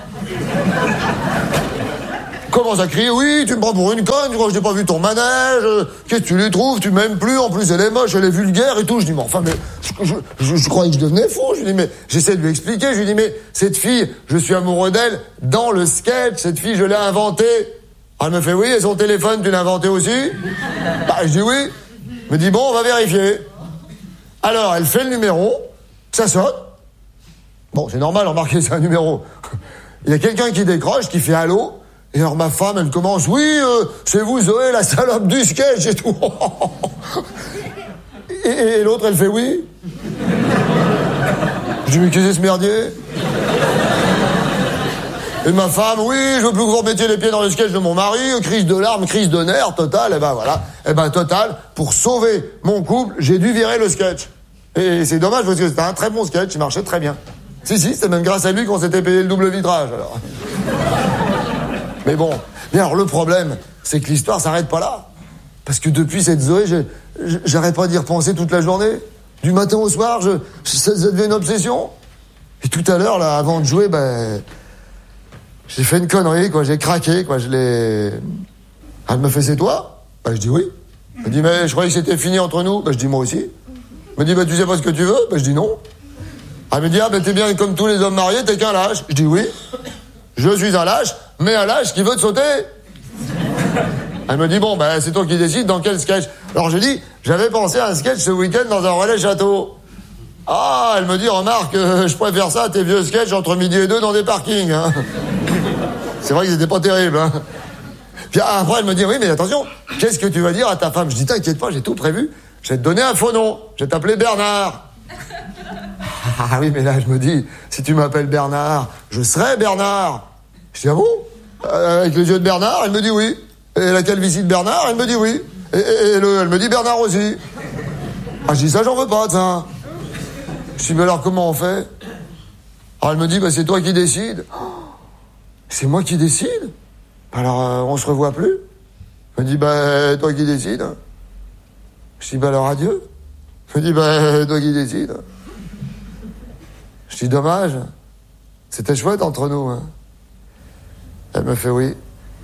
Commence à crier, oui, tu me prends pour une conne, tu crois que je n'ai pas vu ton manège, euh, qu'est-ce que tu lui trouves, tu m'aimes plus, en plus elle est moche, elle est vulgaire et tout. Je dis, mais enfin, mais je, je, je, je croyais que je devenais fou. Je lui dis, mais j'essaie de lui expliquer, je lui dis, mais cette fille, je suis amoureux d'elle dans le sketch, cette fille, je l'ai inventée. Elle me fait, oui, et son téléphone, tu l'as inventé aussi? Bah, je dis oui. Elle me dit, bon, on va vérifier. Alors, elle fait le numéro, ça sonne. Bon, c'est normal, remarquez, c'est un numéro. Il y a quelqu'un qui décroche, qui fait allô. Et alors ma femme, elle commence, oui, euh, c'est vous Zoé, la salope du sketch et tout. et et l'autre, elle fait oui. Je dis, mais qu'est-ce que c'est ce merdier? Et ma femme, oui, je veux plus que vous remettiez les pieds dans le sketch de mon mari, crise de larmes, crise de nerfs, total, et ben voilà. Et ben total, pour sauver mon couple, j'ai dû virer le sketch. Et c'est dommage parce que c'était un très bon sketch, il marchait très bien. Si, si, c'était même grâce à lui qu'on s'était payé le double vitrage, alors. Mais bon, mais alors le problème, c'est que l'histoire s'arrête pas là. Parce que depuis cette Zoé, je, je, j'arrête pas d'y repenser toute la journée. Du matin au soir, je, je, ça, ça devient une obsession. Et tout à l'heure, là, avant de jouer, ben... j'ai fait une connerie, quoi, j'ai craqué, quoi, je l'ai... Elle me fait, c'est toi? Ben, je dis oui. Elle me dit, mais je croyais que c'était fini entre nous. Ben, je dis, moi aussi. Elle me dit, ben, tu sais pas ce que tu veux? Ben, je dis non. Elle me dit, ah, ben, t'es bien comme tous les hommes mariés, t'es qu'un lâche. Je dis oui. Je suis un lâche, mais un lâche qui veut te sauter. Elle me dit, bon, ben, c'est toi qui décides dans quel sketch. Alors, je dis, j'avais pensé à un sketch ce week-end dans un relais château. Ah, elle me dit, remarque, euh, je préfère ça à tes vieux sketchs entre midi et deux dans des parkings, hein. C'est vrai qu'ils étaient pas terribles, hein. Puis après, elle me dit, oui, mais attention, qu'est-ce que tu vas dire à ta femme? Je dis, t'inquiète pas, j'ai tout prévu. Je vais te donner un faux nom. Je vais t'appeler Bernard. Ah oui, mais là, je me dis, si tu m'appelles Bernard, je serai Bernard. Je dis, ah bon? euh, Avec les yeux de Bernard? Elle me dit oui. Et la calvitie de Bernard? Elle me dit oui. Et, et, et le, elle me dit Bernard aussi. Ah, je dis, ça, j'en veux pas, ça. Je dis, mais alors, comment on fait? Alors, elle me dit, bah, c'est toi qui décides. C'est moi qui décide? Alors, euh, on se revoit plus? Elle me dit, bah, toi qui décides. Je dis, bah, alors, adieu. Elle me dit, bah, toi qui décides. Je dis, dommage. C'était chouette entre nous, hein. Elle me fait oui.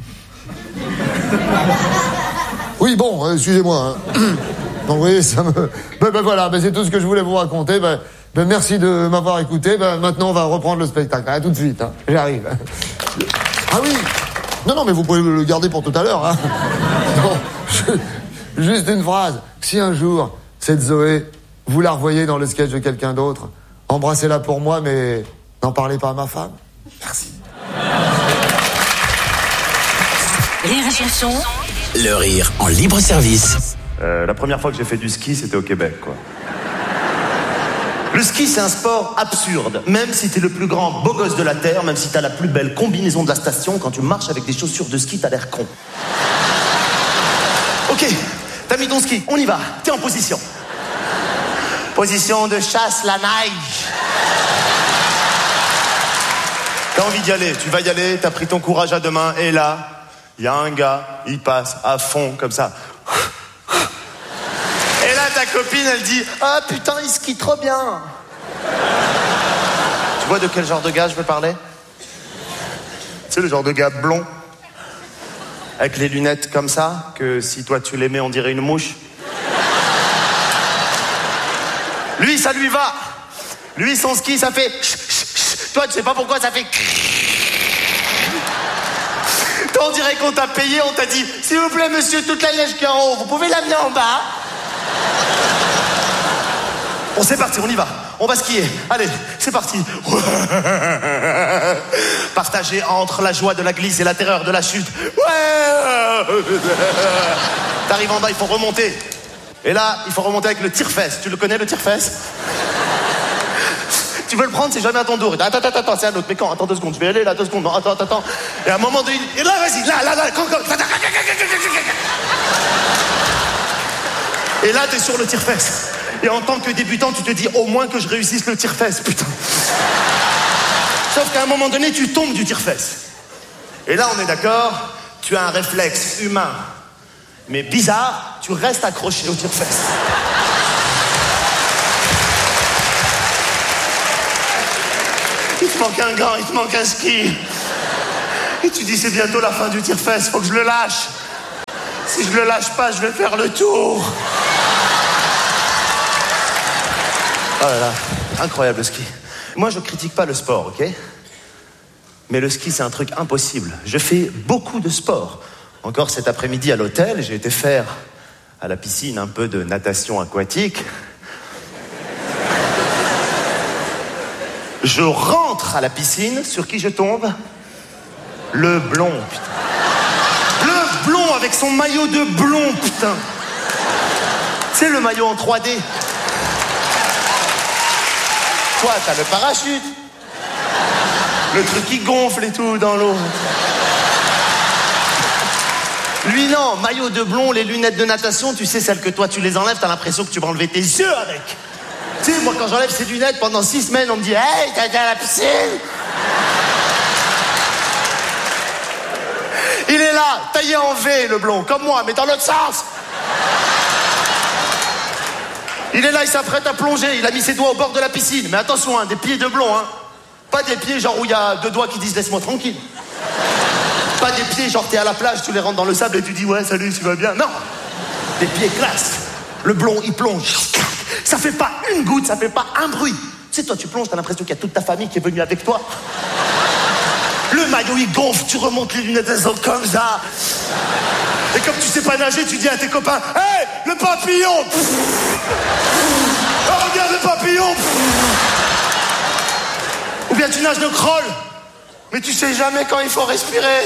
Oui, bon, euh, excusez-moi. Hein. Donc oui, ça me... Ben, ben voilà, ben, c'est tout ce que je voulais vous raconter. Ben, ben merci de m'avoir écouté. Ben, maintenant, on va reprendre le spectacle. À tout de suite, hein. J'arrive. Ah oui. Non, non, mais vous pouvez le garder pour tout à l'heure, hein. Non, je... Juste une phrase. Si un jour, cette Zoé, vous la revoyez dans le sketch de quelqu'un d'autre, embrassez-la pour moi, mais n'en parlez pas à ma femme. Merci. Rire et chanson. Le rire en libre service. Euh, la première fois que j'ai fait du ski, c'était au Québec, quoi. Le ski, c'est un sport absurde. Même si t'es le plus grand beau gosse de la Terre, même si t'as la plus belle combinaison de la station, quand tu marches avec des chaussures de ski, t'as l'air con. Ok, t'as mis ton ski, on y va. T'es en position. Position de chasse la neige. T'as envie d'y aller, tu vas y aller, t'as pris ton courage à deux mains, et là, il y a un gars, il passe à fond, comme ça. Et là, ta copine, elle dit, ah putain, il skie trop bien. Tu vois de quel genre de gars je veux parler? C'est le genre de gars blond, avec les lunettes comme ça, que si toi tu les mets, on dirait une mouche. Lui, ça lui va. Lui, son ski, ça fait... Toi, tu sais pas pourquoi ça fait... Toi, on dirait qu'on t'a payé, on t'a dit, s'il vous plaît, monsieur, toute la neige qui est en haut, vous pouvez l'amener en bas? Bon, c'est parti, on y va. On va skier. Allez, c'est parti. Partagé entre la joie de la glisse et la terreur de la chute. Ouais. T'arrives en bas, il faut remonter. Et là, il faut remonter avec le tire-fesse. Tu le connais, le tire-fesse? Tu veux le prendre, c'est jamais à ton dos. Attends, attends, attends, c'est un autre. Mais quand? Attends deux secondes, je vais aller là, deux secondes. Non, attends, attends, attends. Et à un moment donné, et là, vas-y, là, là, là, quand, quand. Et là, t'es sur le tire-fesse. Et en tant que débutant, tu te dis, au moins que je réussisse le tire-fesse, putain. Sauf qu'à un moment donné, tu tombes du tire-fesse. Et là, on est d'accord, tu as un réflexe humain. Mais bizarre, tu restes accroché au tire-fesse. Il te manque un gant, il te manque un ski. Et tu dis, c'est bientôt la fin du tire-fesse, faut que je le lâche. Si je le lâche pas, je vais faire le tour. Oh là là, incroyable le ski. Moi, je critique pas le sport, ok? Mais le ski, c'est un truc impossible. Je fais beaucoup de sport. Encore cet après-midi à l'hôtel, j'ai été faire à la piscine un peu de natation aquatique. Je rentre à la piscine, sur qui je tombe? Le blond, putain. Le blond avec son maillot de blond, putain. Tu sais, le maillot en trois D. Toi, t'as le parachute. Le truc qui gonfle et tout dans l'eau. Lui, non, maillot de blond, les lunettes de natation, tu sais, celles que toi, tu les enlèves, t'as l'impression que tu vas enlever tes yeux avec. Tu sais, moi, quand j'enlève ces lunettes, pendant six semaines, on me dit « Hey, t'as été à la piscine ?» Il est là, taillé en V, le blond, comme moi, mais dans l'autre sens. Il est là, il s'apprête à plonger, il a mis ses doigts au bord de la piscine. Mais attention, hein, des pieds de blond, hein. Pas des pieds genre où il y a deux doigts qui disent « Laisse-moi tranquille ». Pas des pieds genre t'es à la plage, tu les rentres dans le sable et tu dis « Ouais, salut, tu vas bien ». Non, des pieds classe. Le blond, il plonge. Ça fait pas une goutte, ça fait pas un bruit. Tu sais, toi, tu plonges, t'as l'impression qu'il y a toute ta famille qui est venue avec toi. Le maillot, il gonfle, tu remontes les lunettes, elles sont comme ça. Et comme tu sais pas nager, tu dis à tes copains « Hey, le papillon !» Oh, regarde le papillon. Ou bien tu nages de crawl, mais tu sais jamais quand il faut respirer.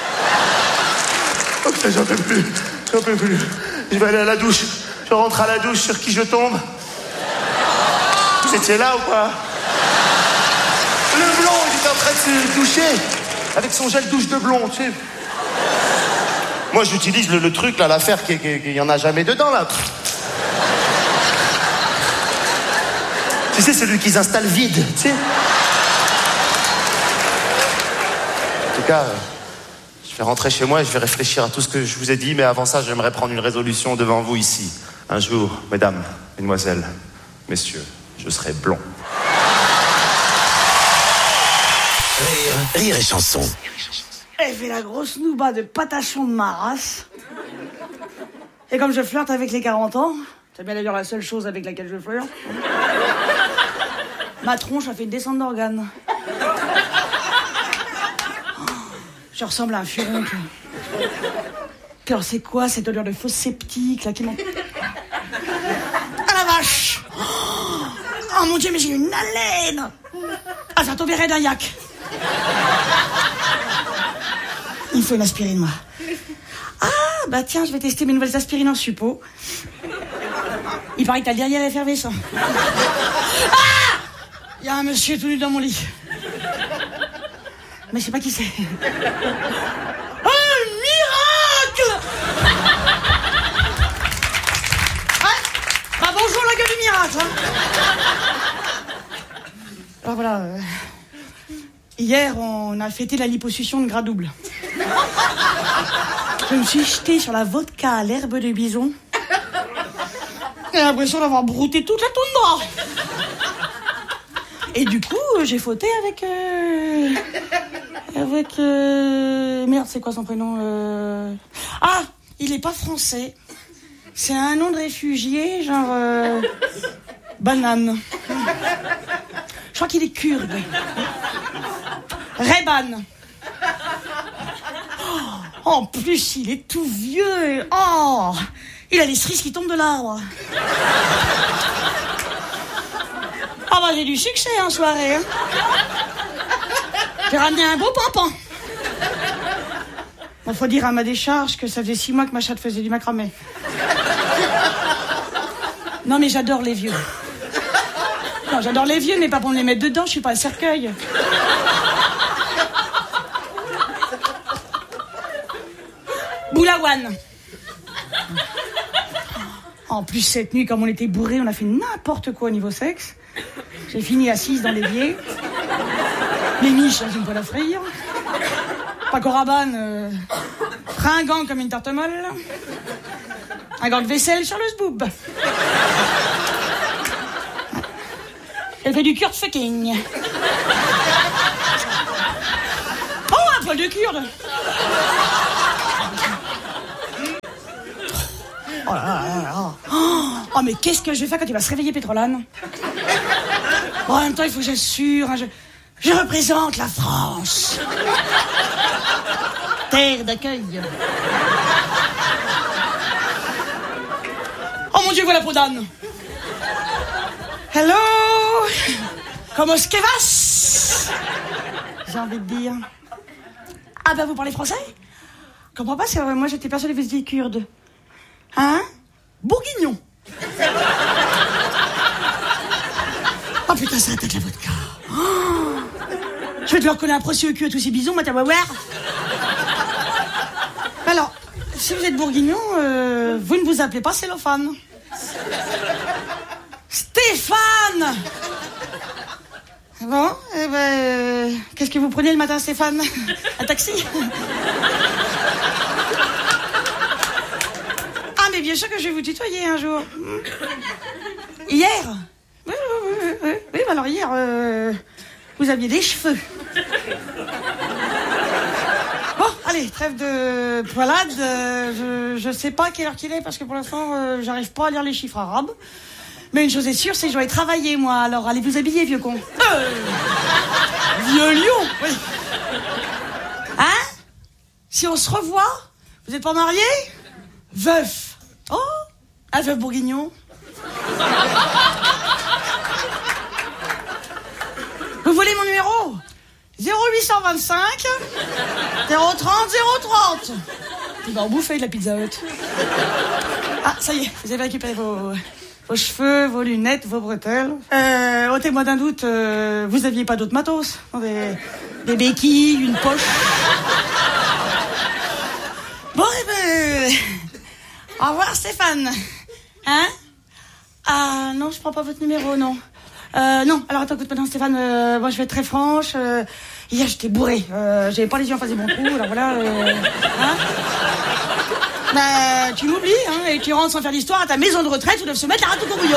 Ok, j'en peux plus, j'en peux plus. Je vais aller à la douche. Je rentre à la douche, sur qui je tombe? Vous étiez là ou pas? Le blond, il est en train de se doucher avec son gel douche de blond, tu sais. Moi, j'utilise le, le truc, là, l'affaire qu'il n'y en a jamais dedans, là. Tu sais, celui qu'ils installent vide, tu sais. En tout cas, euh, je vais rentrer chez moi et je vais réfléchir à tout ce que je vous ai dit, mais avant ça, j'aimerais prendre une résolution devant vous ici. Un jour, mesdames, mesdemoiselles, messieurs, je serai blond. Rire, rire et chanson. Elle fait la grosse nouba de patachon de ma race. Et comme je flirte avec les quarante ans, c'est bien d'ailleurs la seule chose avec laquelle je flirte, ma tronche a fait une descente d'organes. Je ressemble à un furon. Puis alors c'est quoi cette odeur de fausse sceptique là qui m'en... Ah la vache! Oh mon Dieu, mais j'ai une haleine! Ah, ça t'enverrait d'un yak. Il faut une aspirine, moi. Ah, bah tiens, je vais tester mes nouvelles aspirines en suppo. Il paraît que t'as le derrière effervescent. Ah! Il y a un monsieur tout nu dans mon lit. Mais je sais pas qui c'est. Un miracle! Ah, bah bonjour la gueule du miracle. Hein. Alors voilà. Euh, hier, on a fêté la liposuction de gras double. Je me suis jetée sur la vodka à l'herbe de bison. J'ai l'impression d'avoir brouté toute la toundra. Et du coup, j'ai fauté avec... Euh, avec... Euh, merde, c'est quoi son prénom euh... Ah, il est pas français. C'est un nom de réfugié, genre... Euh, banane. Je crois qu'il est kurde. Reban. Oh, en plus, il est tout vieux. Oh, il a les cerises qui tombent de l'arbre. Ah bah j'ai du succès en soirée. Hein. J'ai ramené un beau pompon. Bon, faut dire à ma décharge que ça faisait six mois que ma chatte faisait du macramé. Non mais j'adore les vieux. Non, j'adore les vieux, mais pas pour me les mettre dedans, je suis pas un cercueil. Boulawan. En plus, cette nuit, comme on était bourrés, on a fait n'importe quoi au niveau sexe. J'ai fini assise dans l'évier. Les miches dans une poêle à frire. Paco Rabanne, euh, Fringant comme une tarte molle. Un gant de vaisselle sur le zboob. Elle fait du kurde fucking. Oh, un poil de kurde. Oh là là là là. Oh, mais qu'est-ce que je vais faire quand il va se réveiller, Pétrolane? Bon, en même temps, il faut que j'assure. Hein, je, je représente la France. Terre d'accueil. Oh mon Dieu, voilà peau d'âne. Hello. Comment est-ce que vas? J'ai envie de dire. Ah ben, vous parlez français? Je comprends pas, parce que moi j'étais persuadée que vous étiez kurde. Hein? Bourguignon. Oh putain, ça attaque la vodka. Oh. Je vais te leur coller un procès au cul à tous ces bisons, ma tabaouère. Alors, si vous êtes bourguignon, euh, vous ne vous appelez pas cellophane. Stéphane! Bon, eh ben, euh, qu'est-ce que vous prenez le matin, Stéphane? Un taxi? Ah, mais bien sûr que je vais vous tutoyer un jour. Hier? Oui, oui, oui, oui, oui, alors hier, euh, vous aviez des cheveux. Bon, allez, trêve de poilade. Euh, je, je sais pas quelle heure qu'il est, parce que pour l'instant, euh, j'arrive pas à lire les chiffres arabes. Mais une chose est sûre, c'est que je dois y travailler, moi. Alors, allez vous habiller, vieux con. Euh, vieux lion, oui. Hein? Si on se revoit, vous êtes pas mariés? Veuf. Oh, un veuf bourguignon. Vous voulez mon numéro? zéro huit cent vingt-cinq zéro trente zéro trente. Il va en bouffer de la Pizza Hut. Ah, ça y est, vous avez récupéré vos... vos cheveux, vos lunettes, vos bretelles. Euh, ôtez-moi d'un doute, euh, vous aviez pas d'autres matos? Des, des béquilles, une poche. Bon, eh ben... Au revoir, Stéphane. Hein? Ah, non, je prends pas votre numéro, non. Euh, non, alors attends, écoute, maintenant, Stéphane, euh, moi, je vais être très franche. Euh, hier, j'étais bourré. Euh, j'avais pas les yeux en face de mon trou, alors voilà. Euh, hein? Bah, tu m'oublies, hein, et tu rentres sans faire d'histoire à ta maison de retraite où doivent se mettre la rate au courbouillon.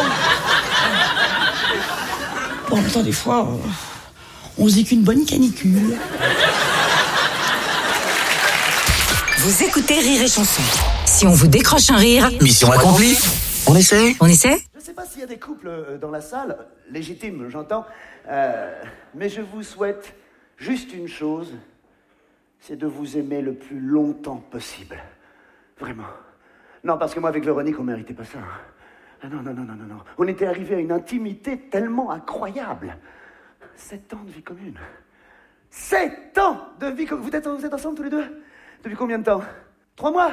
Bon, putain, des fois, euh, on se dit qu'une bonne canicule. Vous écoutez Rire et Chanson. Si on vous décroche un rire... Mission accomplie. On essaie? On essaie? Je sais pas s'il y a des couples euh, dans la salle, légitimes, j'entends, euh, mais je vous souhaite juste une chose, c'est de vous aimer le plus longtemps possible. Vraiment. Non, parce que moi, avec Véronique, on méritait pas ça. Ah non, non, non, non, non, non. On était arrivé à une intimité tellement incroyable. Sept ans de vie commune. Sept ans de vie commune. Vous êtes, vous êtes ensemble tous les deux? Depuis combien de temps? Trois mois?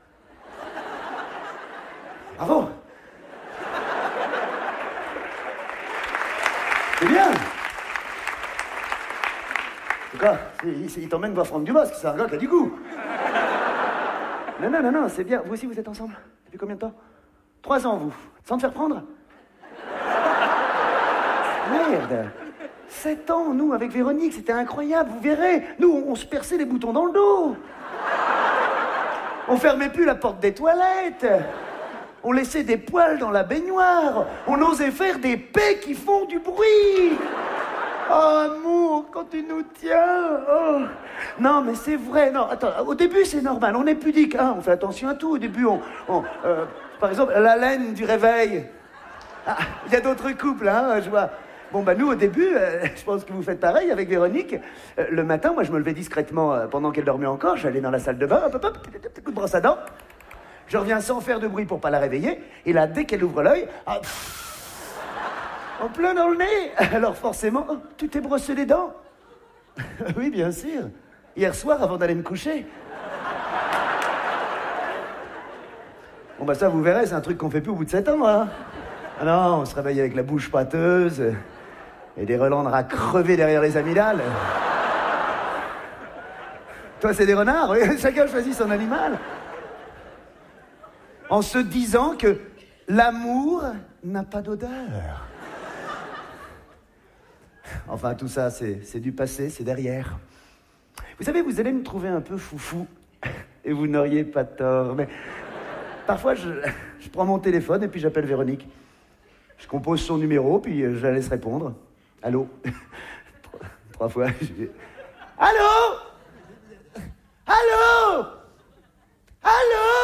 Bravo. C'est bien. En tout cas, il, il t'emmène voir Franck Dubosc, c'est un gars qui a du goût. Non, non, non, non, c'est bien. Vous aussi, vous êtes ensemble? Depuis combien de temps? Trois ans, vous. Sans te faire prendre? Merde. Sept ans, nous, avec Véronique, c'était incroyable, vous verrez. Nous, on, on se perçait les boutons dans le dos. On fermait plus la porte des toilettes. On laissait des poils dans la baignoire. On osait faire des paix qui font du bruit. Oh, amour, quand tu nous tiens. Oh. Non, mais c'est vrai. Non, attends, au début, c'est normal. On est pudique. Hein, on fait attention à tout. Au début, on... on euh, par exemple, la laine du réveil. Ah, il y a d'autres couples, hein, je vois. Bon, bah nous, au début, euh, je pense que vous faites pareil avec Véronique. Euh, le matin, moi, je me levais discrètement euh, pendant qu'elle dormait encore. J'allais dans la salle de bain, hop, hop, hop, petit coup de brosse à dents. Je reviens sans faire de bruit pour pas la réveiller. Et là, dès qu'elle ouvre l'œil, ah, pff, en plein dans le nez. Alors forcément, oh, tu t'es brossé les dents? Oui, bien sûr. Hier soir, avant d'aller me coucher. Bon, bah ça, vous verrez, c'est un truc qu'on fait plus au bout de sept ans, hein. Ah non, on se réveille avec la bouche pâteuse et des relents à crever derrière les amygdales. Toi, c'est des renards, oui. Chacun choisit son animal. En se disant que l'amour n'a pas d'odeur. Enfin, tout ça, c'est, c'est du passé, c'est derrière. Vous savez, vous allez me trouver un peu foufou. Et vous n'auriez pas tort. Mais parfois, je, je prends mon téléphone et puis j'appelle Véronique. Je compose son numéro, puis je la laisse répondre. Allô? trois, trois fois. Je... Allô? Allô? Allô?